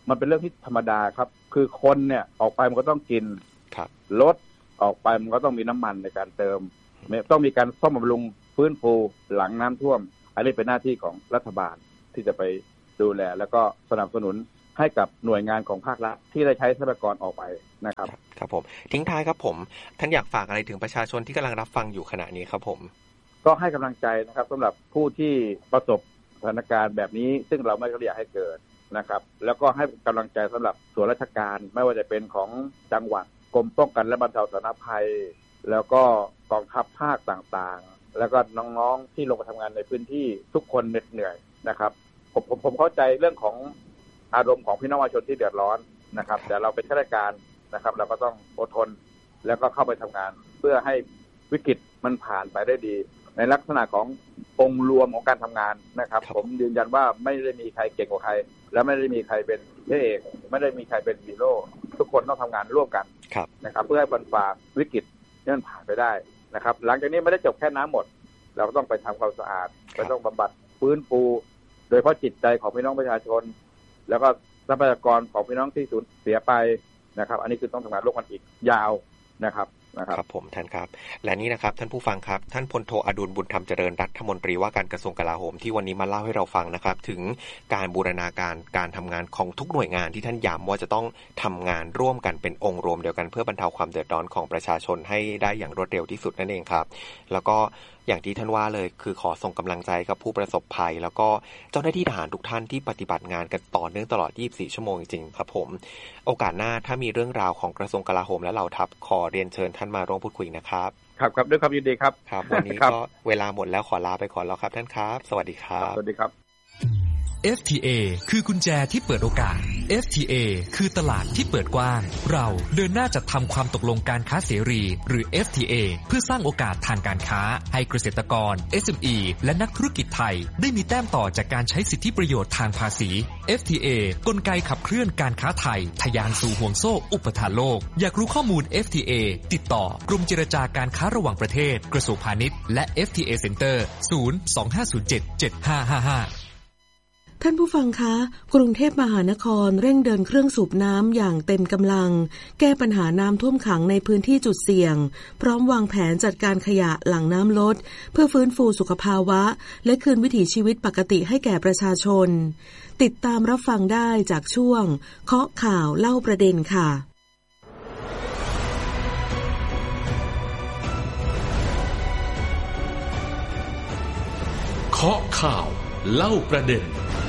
มันเป็นเรื่องที่ธรรมดาครับคือคนเนี่ยออกไปมันก็ต้องกินรถออกไปมันก็ต้องมีน้ำมันในการเติมต้องมีการซ่อมบำรุงฟื้นฟูหลังน้ำท่วมอันนี้เป็นหน้าที่ของรัฐบาลที่จะไปดูแลแล้วก็สนับสนุนให้กับหน่วยงานของภาครัฐที่ได้ใช้ทรัพยากรออกไปนะครับครับผมทิ้งท้ายครับผมท่านอยากฝากอะไรถึงประชาชนที่กำลังรับฟังอยู่ขณะนี้ครับผมก็ให้กำลังใจนะครับสำหรับผู้ที่ประสบสถานการณ์แบบนี้ซึ่งเราไม่อยากให้เกิดนะครับแล้วก็ให้กำลังใจสำหรับส่วนราชการไม่ว่าจะเป็นของจังหวัดกรมป้องกันและบรรเทาสาธารณภัยแล้วก็กองทัพภาคต่างๆแล้วก็น้องๆที่ลงมาทำงานในพื้นที่ทุกคนเหน็ดเหนื่อยนะครับผมผมผมเข้าใจเรื่องของอารมณ์ของพี่น้องประชาชนที่เดือดร้อนนะครับแต่เราเป็นข้าราชการนะครับเราก็ต้องอดทนแล้วก็เข้าไปทำงานเพื่อให้วิกฤตมันผ่านไปได้ดีในลักษณะขององค์รวมของการทำงานนะครับผมยืนยันว่าไม่ได้มีใครเก่งกว่าใครและไม่ได้มีใครเป็นพระเอกไม่ได้มีใครเป็นฮีโร่ทุกคนต้องทำงานร่วมกันนะครับเพื่อให้บรรฝ่าวิกฤตนี้มันผ่านไปได้นะครับหลังจากนี้ไม่ได้จบแค่น้ำหมดเราก็ต้องไปทำความสะอาดไปต้องบำบัดฟื้นฟูโดยเฉพาะจิตใจของพี่น้องประชาชนแล้วก็ทรัพยากรของพี่น้องที่สูญเสียไปนะครับอันนี้คือต้องทำงานร่วมกันอีกยาวนะครับครับผมท่านครับและนี่นะครับท่านผู้ฟังครับท่านพลโทอดุลบุญธรรมเจริญรัฐมนตรีว่าการกระทรวงกลาโหมที่วันนี้มาเล่าให้เราฟังนะครับถึงการบูรณาการการทำงานของทุกหน่วยงานที่ท่านย้ำว่าจะต้องทำงานร่วมกันเป็นองค์รวมเดียวกันเพื่อบรรเทาความเดือดร้อนของประชาชนให้ได้อย่างรวดเร็วที่สุดนั่นเองครับแล้วก็อย่างที่ท่านว่าเลยคือขอส่งกำลังใจกับผู้ประสบภัยแล้วก็เจ้าหน้าที่ทหารทุกท่านที่ปฏิบัติงานกันต่อเนื่องตลอดยี่สิบสี่ชั่วโมงจริงๆครับผมโอกาสหน้าถ้ามีเรื่องราวของกระทรวงกลาโหมและเหล่าทัพขอเรียนเชิญท่านมาร่วมพูดคุยนะครับครับครับด้วยความยินดีครับครับวันนี้ก็เวลาหมดแล้วขอลาไปก่อนแล้วครับท่านครับสวัสดีครับสวัสดีครับเอฟ ที เอ คือกุญแจที่เปิดโอกาส เอฟ ที เอ คือตลาดที่เปิดกว้างเราเดินหน้าจัดทำความตกลงการค้าเสรีหรือ เอฟ ที เอ เพื่อสร้างโอกาสทางการค้าให้เกษตรกร เอส เอ็ม อี และนักธุรกิจไทยได้มีแต้มต่อจากการใช้สิทธิประโยชน์ทางภาษี เอฟ ที เอ กลไกขับเคลื่อนการค้าไทยทะยานสู่ห่วงโซ่อุปทานโลกอยากรู้ข้อมูล เอฟ ที เอ ติดต่อกรมเจรจาการค้าระหว่างประเทศกระทรวงพาณิชย์และ เอฟ ที เอ Center ศูนย์ สอง ห้า ศูนย์ เจ็ด เจ็ด ห้า ห้า ห้าท่านผู้ฟังคะกรุงเทพมหานครเร่งเดินเครื่องสูบน้ำอย่างเต็มกำลังแก้ปัญหาน้ำท่วมขังในพื้นที่จุดเสี่ยงพร้อมวางแผนจัดการขยะหลังน้ำลดเพื่อฟื้นฟูสุขภาวะและคืนวิถีชีวิตปกติให้แก่ประชาชนติดตามรับฟังได้จากช่วงเคาะข่าวเล่าประเด็นค่ะเคาะข่าวเล่าประเด็น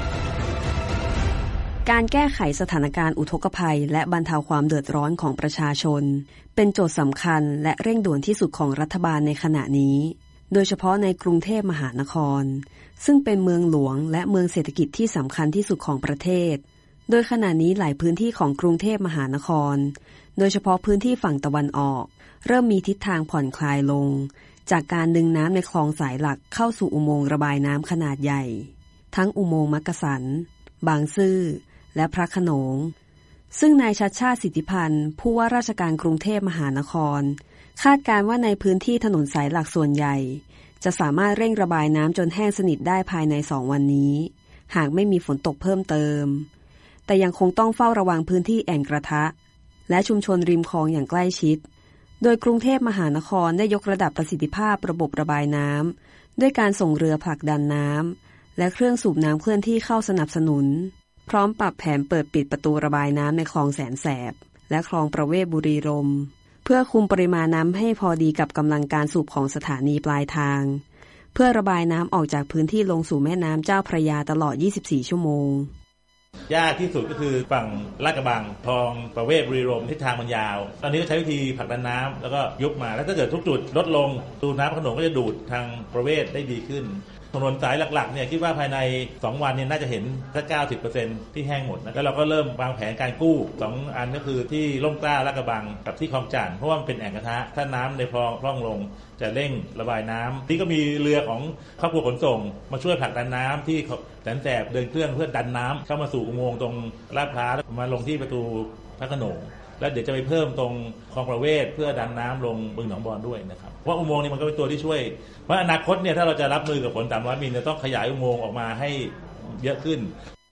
การแก้ไขสถานการณ์อุทกภัยและบรรเทาความเดือดร้อนของประชาชนเป็นโจทย์สำคัญและเร่งด่วนที่สุดของรัฐบาลในขณะนี้โดยเฉพาะในกรุงเทพมหานครซึ่งเป็นเมืองหลวงและเมืองเศรษฐกิจที่สำคัญที่สุดของประเทศโดยขณะนี้หลายพื้นที่ของกรุงเทพมหานครโดยเฉพาะพื้นที่ฝั่งตะวันออกเริ่มมีทิศทางผ่อนคลายลงจากการดึงน้ำในคลองสายหลักเข้าสู่อุโมงค์ระบายน้ำขนาดใหญ่ทั้งอุโมงค์มักกะสันบางซื่อและพระโขนงซึ่งนายชัชชาติสิทธิพันธ์ผู้ว่าราชการกรุงเทพมหานครคาดการณ์ว่าในพื้นที่ถนนสายหลักส่วนใหญ่จะสามารถเร่งระบายน้ำจนแห้งสนิทได้ภายในสองวันนี้หากไม่มีฝนตกเพิ่มเติมแต่ยังคงต้องเฝ้าระวังพื้นที่แอ่งกระทะและชุมชนริมคลองอย่างใกล้ชิดโดยกรุงเทพมหานครได้ยกระดับประสิทธิภาพระบบระบายน้ำด้วยการส่งเรือผลักดันน้ำและเครื่องสูบน้ำเคลื่อนที่เข้าสนับสนุนพร้อมปรับแผนเปิดปิดประตูระบายน้ำในคลองแสนแสบและคลองประเวศบุรีรมย์เพื่อคุมปริมาณน้ำให้พอดีกับกำลังการสูบของสถานีปลายทางเพื่อระบายน้ำออกจากพื้นที่ลงสู่แม่น้ำเจ้าพระยาตลอดยี่สิบสี่ชั่วโมงยากที่สุดก็คือฝั่งลาดกระบังคลองประเวศบุรีรมย์ทิศทางมันยาวตอนนี้ก็ใช้วิธีผลักดันน้ำแล้วก็ยุบมาแล้วถ้าเกิดทุกจุดลดลงตูน้ำขนมก็จะดูดทางประเวศได้ดีขึ้นถนนสายหลักๆเนี่ยคิดว่าภายในสองวันเนี่ยน่าจะเห็นสัก เก้าสิบเปอร์เซ็นต์ ที่แห้งหมดนะแล้วเราก็เริ่มวางแผนการกู้สองอันก็คือที่ร่มกล้าลาดกระบังกับที่คลองจั่นเพราะว่ามันเป็นแอ่งกระทะถ้าน้ำในคลองพร่องลงจะเร่งระบายน้ำนี่ก็มีเรือของครอบครัวขนส่งมาช่วยผลักดันน้ำที่แสนแสบเดินเครื่องเพื่อดันน้ำเข้ามาสู่อุโมงค์ตรงลาดพร้าวมาลงที่ประตูพระโขนงแล้วเดี๋ยวจะไปเพิ่มตรงคลองประเวศเพื่อดันน้ำลงบึงหนองบอนด้วยนะครับเพราะอุโมงค์นี้มันก็เป็นตัวที่ช่วยเพราะอนาคตเนี่ยถ้าเราจะรับมือกับฝนสามร้อยมิลลิเมตรจะต้องขยายอุโมงค์ออกมาให้เยอะขึ้น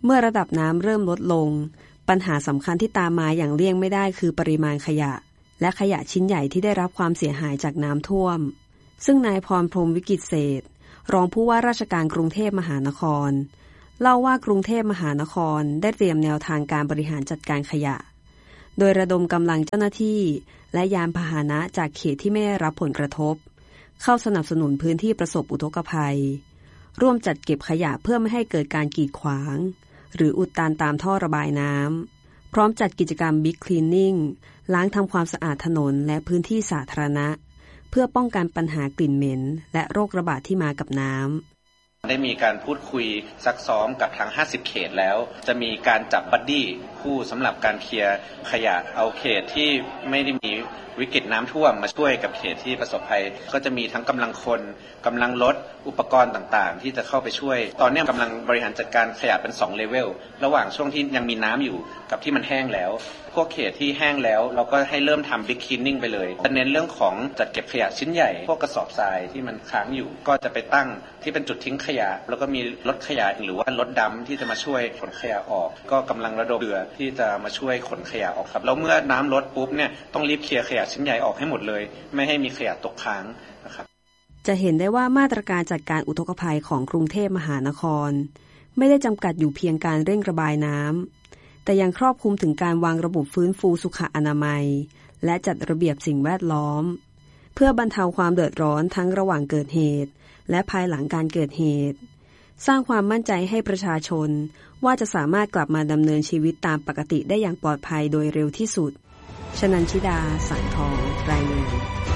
เมื่อระดับน้ำเริ่มลดลงปัญหาสำคัญที่ตามมาอย่างเลี่ยงไม่ได้คือปริมาณขยะและขยะชิ้นใหญ่ที่ได้รับความเสียหายจากน้ำท่วมซึ่งนายพรพรหมวิกิตเศรษฐ์รองผู้ว่าราชการกรุงเทพมหานครเล่าว่ากรุงเทพมหานครได้เตรียมแนวทางการบริหารจัดการขยะโดยระดมกำลังเจ้าหน้าที่และยานพาหนะจากเขตที่ไม่ได้รับผลกระทบเข้าสนับสนุนพื้นที่ประสบอุทกภัยร่วมจัดเก็บขยะเพื่อไม่ให้เกิดการกีดขวางหรืออุดตันตามท่อระบายน้ำพร้อมจัดกิจกรรม Big Cleaning ล้างทำความสะอาดถนนและพื้นที่สาธารณะเพื่อป้องกันปัญหากลิ่นเหม็นและโรคระบาดที่มากับน้ำได้มีการพูดคุยซักซ้อมกับทั้งห้าสิบเขตแล้วจะมีการจับบัดดี้คู่สำหรับการเคลียร์ขยะเอาเขตที่ไม่ได้มีวิกฤตน้ำท่วมมาช่วยกับเขตที่ประสบภัยก็จะมีทั้งกำลังคนกำลังรถอุปกรณ์ต่างๆที่จะเข้าไปช่วยตอนนี้กำลังบริหารจัดการขยะเป็นสองเลเวลระหว่างช่วงที่ยังมีน้ำอยู่กับที่มันแห้งแล้วพวกเขตที่แห้งแล้วเราก็ให้เริ่มทำ Big Cleaning ไปเลยเน้นเรื่องของจัดเก็บขยะชิ้นใหญ่พวกกระสอบทรายที่มันค้างอยู่ก็จะไปตั้งที่เป็นจุดทิ้งขยะแล้วก็มีรถขยะหรือว่ารถดำที่จะมาช่วยขนขยะออกก็กำลังระดมเรือที่จะมาช่วยขนขยะออกครับแล้วเมื่อน้ำลดปุ๊บเนี่ยต้องรีบเคลียร์ขยะชิ้นใหญ่ออกให้หมดเลยไม่ให้มีขยะตกค้างนะครับจะเห็นได้ว่ามาตรการจัดการอุทกภัยของกรุงเทพมหานครไม่ได้จำกัดอยู่เพียงการเร่งระบายน้ำแต่ยังครอบคลุมถึงการวางระบบฟื้นฟูสุขอนามัยและจัดระเบียบสิ่งแวดล้อมเพื่อบรรเทาความเดือดร้อนทั้งระหว่างเกิดเหตุและภายหลังการเกิดเหตุสร้างความมั่นใจให้ประชาชนว่าจะสามารถกลับมาดำเนินชีวิตตามปกติได้อย่างปลอดภัยโดยเร็วที่สุดชนัญชิดาสายทองรายงาน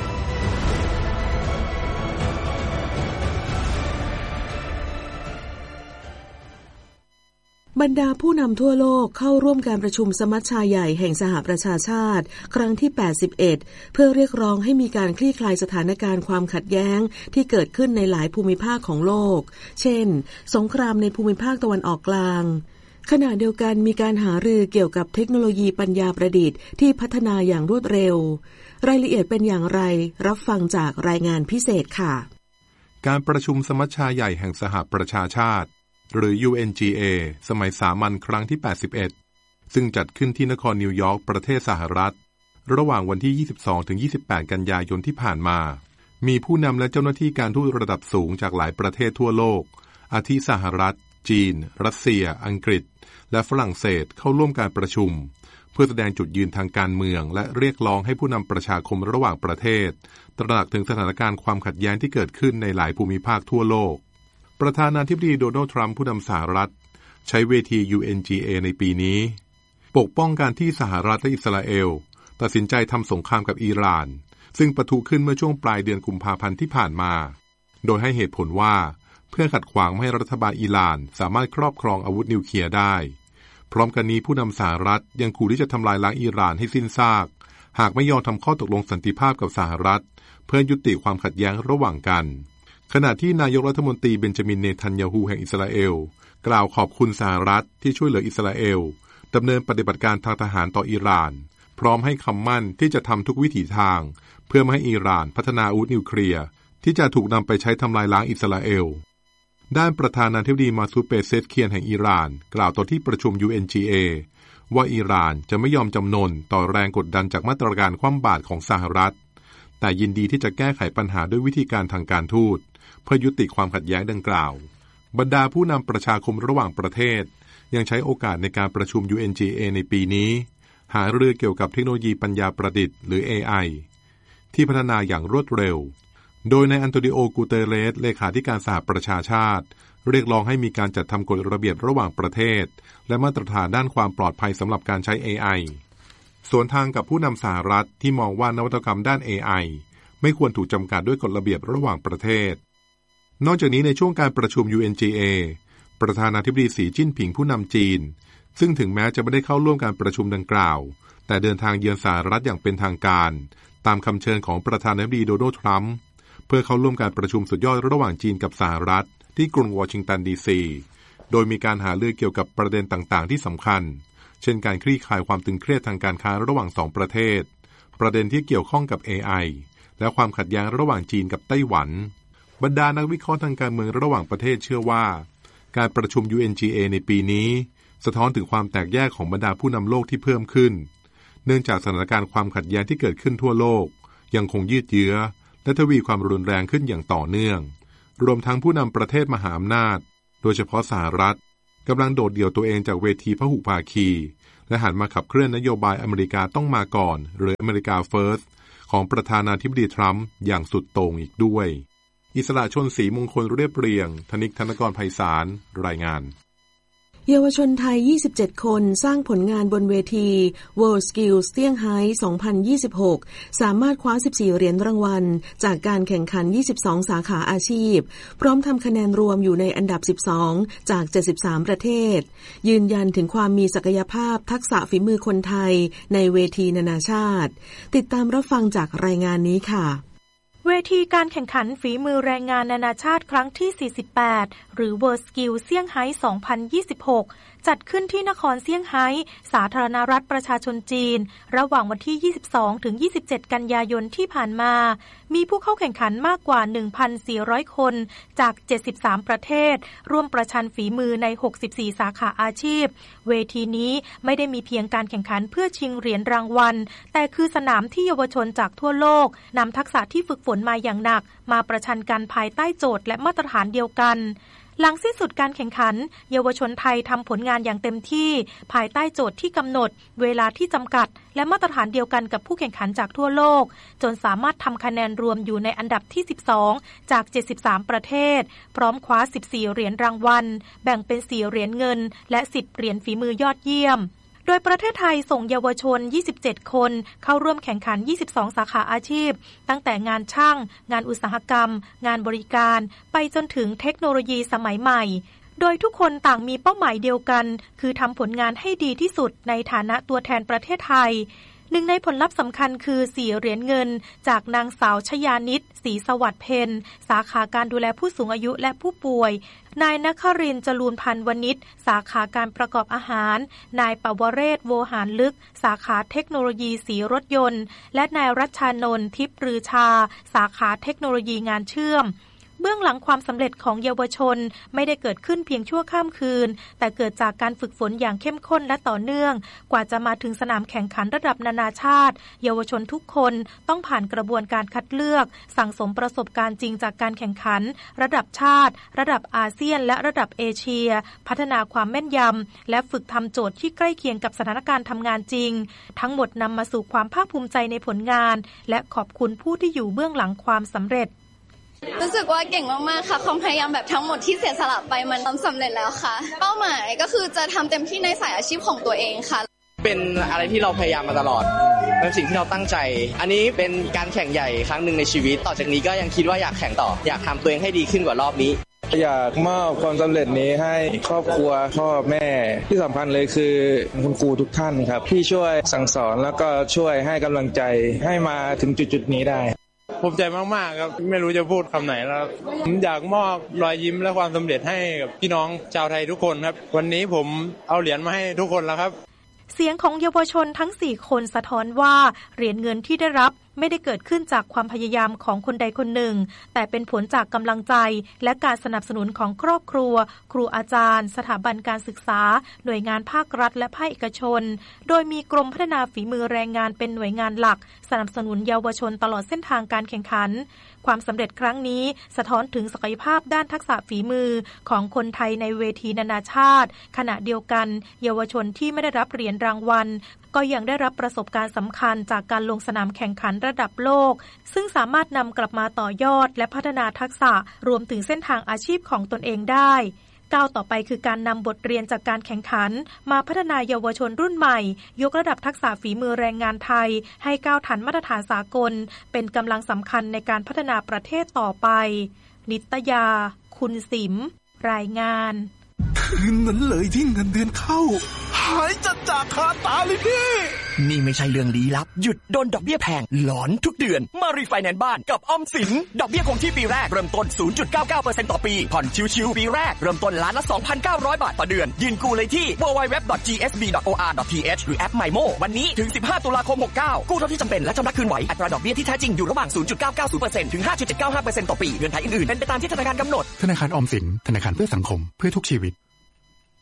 บรรดาผู้นำทั่วโลกเข้าร่วมการประชุมสมัชชาใหญ่แห่งสหประชาชาติครั้งที่แปดสิบเอ็ดเพื่อเรียกร้องให้มีการคลี่คลายสถานการณ์ความขัดแย้งที่เกิดขึ้นในหลายภูมิภาคของโลกเช่นสงครามในภูมิภาคตะวันออกกลางขณะเดียวกันมีการหารือเกี่ยวกับเทคโนโลยีปัญญาประดิษฐ์ที่พัฒนาอย่างรวดเร็วรายละเอียดเป็นอย่างไรรับฟังจากรายงานพิเศษค่ะการประชุมสมัชชาใหญ่แห่งสหประชาชาติหรือ ยู เอ็น จี เอ สมัยสามัญครั้งที่แปดสิบเอ็ดซึ่งจัดขึ้นที่นครนิวยอร์กประเทศสหรัฐระหว่างวันที่ ยี่สิบสองถึงยี่สิบแปด กันยายนที่ผ่านมามีผู้นำและเจ้าหน้าที่การทูตระดับสูงจากหลายประเทศทั่วโลกอาทิสหรัฐจีนรัสเซียอังกฤษและฝรั่งเศสเข้าร่วมการประชุมเพื่อแสดงจุดยืนทางการเมืองและเรียกร้องให้ผู้นำประชาคมระหว่างประเทศตระหนักถึงสถานการณ์ความขัดแย้งที่เกิดขึ้นในหลายภูมิภาคทั่วโลกประธานาธิบดีโดนัลด์ทรัมป์ผู้นำสหรัฐใช้เวที ยู เอ็น จี เอ ในปีนี้ปกป้องการที่สหรัฐและอิสราเอลตัดสินใจทำสงครามกับอิหร่านซึ่งปะทุขึ้นเมื่อช่วงปลายเดือนกุมภาพันธ์ที่ผ่านมาโดยให้เหตุผลว่าเพื่อขัดขวางไม่ให้รัฐบาลอิหร่านสามารถครอบครองอาวุธนิวเคลียร์ได้พร้อมกันนี้ผู้นำสหรัฐยังขู่ที่จะทำลายล้างอิหร่านให้สิ้นซากหากไม่ยอมทำข้อตกลงสันติภาพกับสหรัฐเพื่อยุติความขัดแย้งระหว่างกันขณะที่นายกรัฐมนตรีเบนจามินเนทันยาฮูแห่งอิสราเอลกล่าวขอบคุณสหรัฐที่ช่วยเหลืออิสราเอลดำเนินปฏิบัติการทางทหารต่ออิหร่านพร้อมให้คำมั่นที่จะทำทุกวิถีทางเพื่อไม่ให้อิหร่านพัฒนาอาวุธนิวเคลียร์ที่จะถูกนำไปใช้ทำลายล้างอิสราเอลด้านประธานาธิบดีมาซูดเปเซชเคียนแห่งอิหร่านกล่าวต่อที่ประชุม ยู เอ็น จี เอ ว่าอิหร่านจะไม่ยอมจำนนต่อแรงกดดันจากมาตรการคว่ำบาตรของสหรัฐแต่ยินดีที่จะแก้ไขปัญหาด้วยวิธีการทางการทูตเพื่อยุติความขัดแย้งดังกล่าวบรรดาผู้นำประชาคมระหว่างประเทศยังใช้โอกาสในการประชุม ยู เอ็น จี เอ ในปีนี้หารือเกี่ยวกับเทคโนโลยีปัญญาประดิษฐ์หรือ เอ ไอ ที่พัฒนาอย่างรวดเร็วโดยนายอันโตนิโอ กูเตเรสเลขาธิการสหประชาชาติเรียกร้องให้มีการจัดทำกฎระเบียบระหว่างประเทศและมาตรฐานด้านความปลอดภัยสำหรับการใช้ เอ ไอ สวนทางกับผู้นำสหรัฐที่มองว่านวัตกรรมด้าน เอ ไอ ไม่ควรถูกจำกัดด้วยกฎระเบียบระหว่างประเทศนอกจากนี้ในช่วงการประชุม ยู เอ็น จี เอ ประธานาธิบดีสีจิ้นผิงผู้นำจีนซึ่งถึงแม้จะไม่ได้เข้าร่วมการประชุมดังกล่าวแต่เดินทางเยือนสหรัฐอย่างเป็นทางการตามคำเชิญของประธานาธิบดีโดนัลด์ทรัมป์เพื่อเข้าร่วมการประชุมสุดยอดระหว่างจีนกับสหรัฐที่กรุงวอชิงตันดีซีโดยมีการหารือเกี่ยวกับประเด็นต่างๆที่สำคัญเช่นการคลี่คลายความตึงเครียดทางการค้าระหว่างสองประเทศประเด็นที่เกี่ยวข้องกับ เอ ไอ และความขัดแย้งระหว่างจีนกับไต้หวันบรรดานักวิเคราะห์ทางการเมืองระหว่างประเทศเชื่อว่าการประชุม ยู เอ็น จี เอ ในปีนี้สะท้อนถึงความแตกแยกของบรรดาผู้นำโลกที่เพิ่มขึ้นเนื่องจากสถานการณ์ความขัดแย้งที่เกิดขึ้นทั่วโลกยังคงยืดเยื้อและทวีความรุนแรงขึ้นอย่างต่อเนื่องรวมทั้งผู้นำประเทศมหาอำนาจโดยเฉพาะสหรัฐกำลังโดดเดี่ยวตัวเองจากเวทีพหุภาคีและหันมาขับเคลื่อนนโยบายอเมริกาต้องมาก่อนหรืออเมริกาเฟิร์สของประธานาธิบดีทรัมป์อย่างสุดโต่งอีกด้วยอิสระชนศรีมงคลเรียบเรียงธนิกธนกรไพศาลรายงานเยาวชนไทยยี่สิบเจ็ดคนสร้างผลงานบนเวที World Skills เซี่ยงไฮ้สองพันยี่สิบหกสามารถคว้าสิบสี่เหรียญรางวัลจากการแข่งขันยี่สิบสองสาขาอาชีพพร้อมทำคะแนนรวมอยู่ในอันดับสิบสองจากเจ็ดสิบสามประเทศยืนยันถึงความมีศักยภาพทักษะฝีมือคนไทยในเวทีนานาชาติติดตามรับฟังจากรายงานนี้ค่ะเวทีการแข่งขันฝีมือแรงงานนานาชาติครั้งที่สี่สิบแปดหรือ World Skills เซี่ยงไฮ้สองพันยี่สิบหกจัดขึ้นที่นครเซี่ยงไฮ้สาธารณรัฐประชาชนจีนระหว่างวันที่ยี่สิบสองถึงยี่สิบเจ็ดกันยายนที่ผ่านมามีผู้เข้าแข่งขันมากกว่า หนึ่งพันสี่ร้อย คนจากเจ็ดสิบสามประเทศร่วมประชันฝีมือในหกสิบสี่สาขาอาชีพเวทีนี้ไม่ได้มีเพียงการแข่งขันเพื่อชิงเหรียญรางวัลแต่คือสนามที่เยาวชนจากทั่วโลกนำทักษะที่ฝึกฝนมาอย่างหนักมาประชันกันภายใต้โจทย์และมาตรฐานเดียวกันหลังสิ้นสุดการแข่งขันเยาวชนไทยทำผลงานอย่างเต็มที่ภายใต้โจทย์ที่กำหนดเวลาที่จำกัดและมาตรฐานเดียวกันกับผู้แข่งขันจากทั่วโลกจนสามารถทำคะแนนรวมอยู่ในอันดับที่สิบสองจากเจ็ดสิบสามประเทศพร้อมคว้าสิบสี่เหรียญรางวัลแบ่งเป็นสี่เหรียญเงินและสิบเหรียญฝีมือยอดเยี่ยมโดยประเทศไทยส่งเยาวชนยี่สิบเจ็ดคนเข้าร่วมแข่งขันยี่สิบสองสาขาอาชีพตั้งแต่งานช่างงานอุตสาหกรรมงานบริการไปจนถึงเทคโนโลยีสมัยใหม่โดยทุกคนต่างมีเป้าหมายเดียวกันคือทำผลงานให้ดีที่สุดในฐานะตัวแทนประเทศไทยหนึ่งในผลลัพธ์สำคัญคือสี่เหรียญเงินจากนางสาวชยานิตศรีสวัสดิ์เพนสาขาการดูแลผู้สูงอายุและผู้ป่วยนายนครินทร์จรูนพันธ์วณิชสาขาการประกอบอาหารนายปวเรศโวหารลึกสาขาเทคโนโลยีสีรถยนต์และนายรัชชานนท์ทิพย์ปรือชาสาขาเทคโนโลยีงานเชื่อมเบื้องหลังความสำเร็จของเยาวชนไม่ได้เกิดขึ้นเพียงชั่วข้ามคืนแต่เกิดจากการฝึกฝนอย่างเข้มข้นและต่อเนื่องกว่าจะมาถึงสนามแข่งขันระดับนานาชาติเยาวชนทุกคนต้องผ่านกระบวนการคัดเลือกสั่งสมประสบการณ์จริงจากการแข่งขันระดับชาติระดับอาเซียนและระดับเอเชียพัฒนาความแม่นยำและฝึกทำโจทย์ที่ใกล้เคียงกับสถานการณ์ทำงานจริงทั้งหมดนำมาสู่ความภาคภูมิใจในผลงานและขอบคุณผู้ที่อยู่เบื้องหลังความสำเร็จรู้สึกว่าเก่งมากๆค่ะความพยายามแบบทั้งหมดที่เสียสละไปมันทำสำเร็จแล้วค่ะเป้าหมายก็คือจะทำเต็มที่ในสายอาชีพของตัวเองค่ะเป็นอะไรที่เราพยายามมาตลอดเป็นสิ่งที่เราตั้งใจอันนี้เป็นการแข่งใหญ่ครั้งหนึ่งในชีวิตต่อจากนี้ก็ยังคิดว่าอยากแข่งต่ออยากทำตัวเองให้ดีขึ้นกว่ารอบนี้อยากมอบความสำเร็จนี้ให้ครอบครัวพ่อแม่ที่สำคัญเลยคือคุณครูทุกท่านครับที่ช่วยสั่งสอนแล้วก็ช่วยให้กำลังใจให้มาถึงจุดๆนี้ได้ภูมิใจมากๆครับไม่รู้จะพูดคำไหนแล้วผมอยากมอบรอยยิ้มและความสำเร็จให้กับพี่น้องชาวไทยทุกคนครับวันนี้ผมเอาเหรียญมาให้ทุกคนแล้วครับเสียงของเยาวชนทั้งสี่คนสะท้อนว่าเหรียญเงินที่ได้รับไม่ได้เกิดขึ้นจากความพยายามของคนใดคนหนึ่งแต่เป็นผลจากกำลังใจและการสนับสนุนของครอบครัวครูอาจารย์สถาบันการศึกษาหน่วยงานภาครัฐและภาคเอกชนโดยมีกรมพัฒนาฝีมือแรงงานเป็นหน่วยงานหลักสนับสนุนเยาวชนตลอดเส้นทางการแข่งขันความสำเร็จครั้งนี้สะท้อนถึงศักยภาพด้านทักษะฝีมือของคนไทยในเวทีนานาชาติขณะเดียวกันเยาวชนที่ไม่ได้รับเหรียญรางวัลก็ยังได้รับประสบการณ์สำคัญจากการลงสนามแข่งขันระดับโลกซึ่งสามารถนำกลับมาต่อยอดและพัฒนาทักษะรวมถึงเส้นทางอาชีพของตนเองได้ก้าวต่อไปคือการนำบทเรียนจากการแข่งขันมาพัฒนาเยาวชนรุ่นใหม่ยกระดับทักษะฝีมือแรงงานไทยให้ก้าวทันมาตรฐานสากลเป็นกำลังสำคัญในการพัฒนาประเทศต่อไปนิตยาคุณสิมรายงานคืนนั้นเลยที่เงินเดือนเข้าหายจัดจากคาตาเลยพี่นี่ไม่ใช่เรื่องลี้ลับหยุดโดนดอกเบี้ยแพงหลอนทุกเดือนมารีไฟแนนซ์บ้านกับออมสินดอกเบี้ยคงที่ปีแรกเริ่มต้น ศูนย์จุดเก้าเก้าเปอร์เซ็นต์ ต่อปีผ่อนชิวๆปีแรกเริ่มต้นล้านละ สองพันเก้าร้อย บาทต่อเดือนยื่นกู้เลยที่ ดับเบิลยู ดับเบิลยู ดับเบิลยู ดอท จี เอส บี ดอท โอ อาร์ ดอท ที เอช หรือแอป ไมโม วันนี้ถึงสิบห้าตุลาคมหกเก้ากู้เท่าที่จำเป็นและชำระคืนไหวอัตราดอกเบี้ยที่แท้จริงอยู่ระหว่าง ศูนย์จุดเก้าเก้าศูนย์เปอร์เซ็นต์ ถึง ห้าจุดเจ็ดเก้าห้าเปอร์เซ็นต์ ต่อปีเงื่อนไขอื่นๆเป็นไปตามที่ธนาคารกำหนดธนาคารออมสินธนาคารเพื่อสังคมเพื่อทุกชีวิต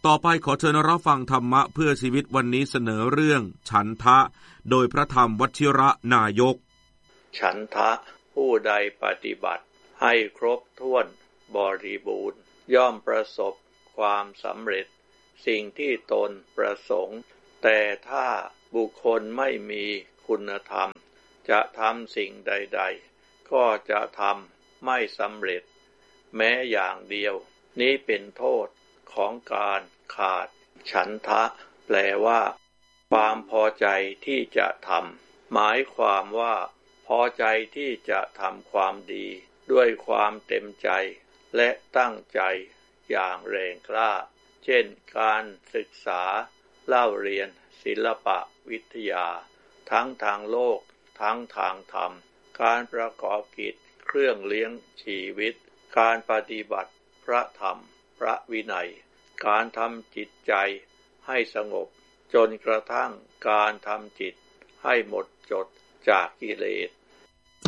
ต่อไปขอเชิญรับฟังธรรมะเพื่อชีวิตวันนี้เสนอเรื่องฉันทะโดยพระธรรมวชิระนายกฉันทะผู้ใดปฏิบัติให้ครบถ้วนบริบูรณ์ย่อมประสบความสำเร็จสิ่งที่ตนประสงค์แต่ถ้าบุคคลไม่มีคุณธรรมจะทำสิ่งใดๆก็จะทำไม่สำเร็จแม้อย่างเดียวนี้เป็นโทษของการขาดฉันทะแปลว่าความพอใจที่จะทำหมายความว่าพอใจที่จะทำความดีด้วยความเต็มใจและตั้งใจอย่างแรงกล้าเช่นการศึกษาเล่าเรียนศิลปะวิทยาทั้งทางโลกทั้งทางธรรมการประกอบกิจเครื่องเลี้ยงชีวิตการปฏิบัติพระธรรมพระวินัยการทำจิตใจให้สงบจนกระทั่งการทำจิตให้หมดจดจากกิเลส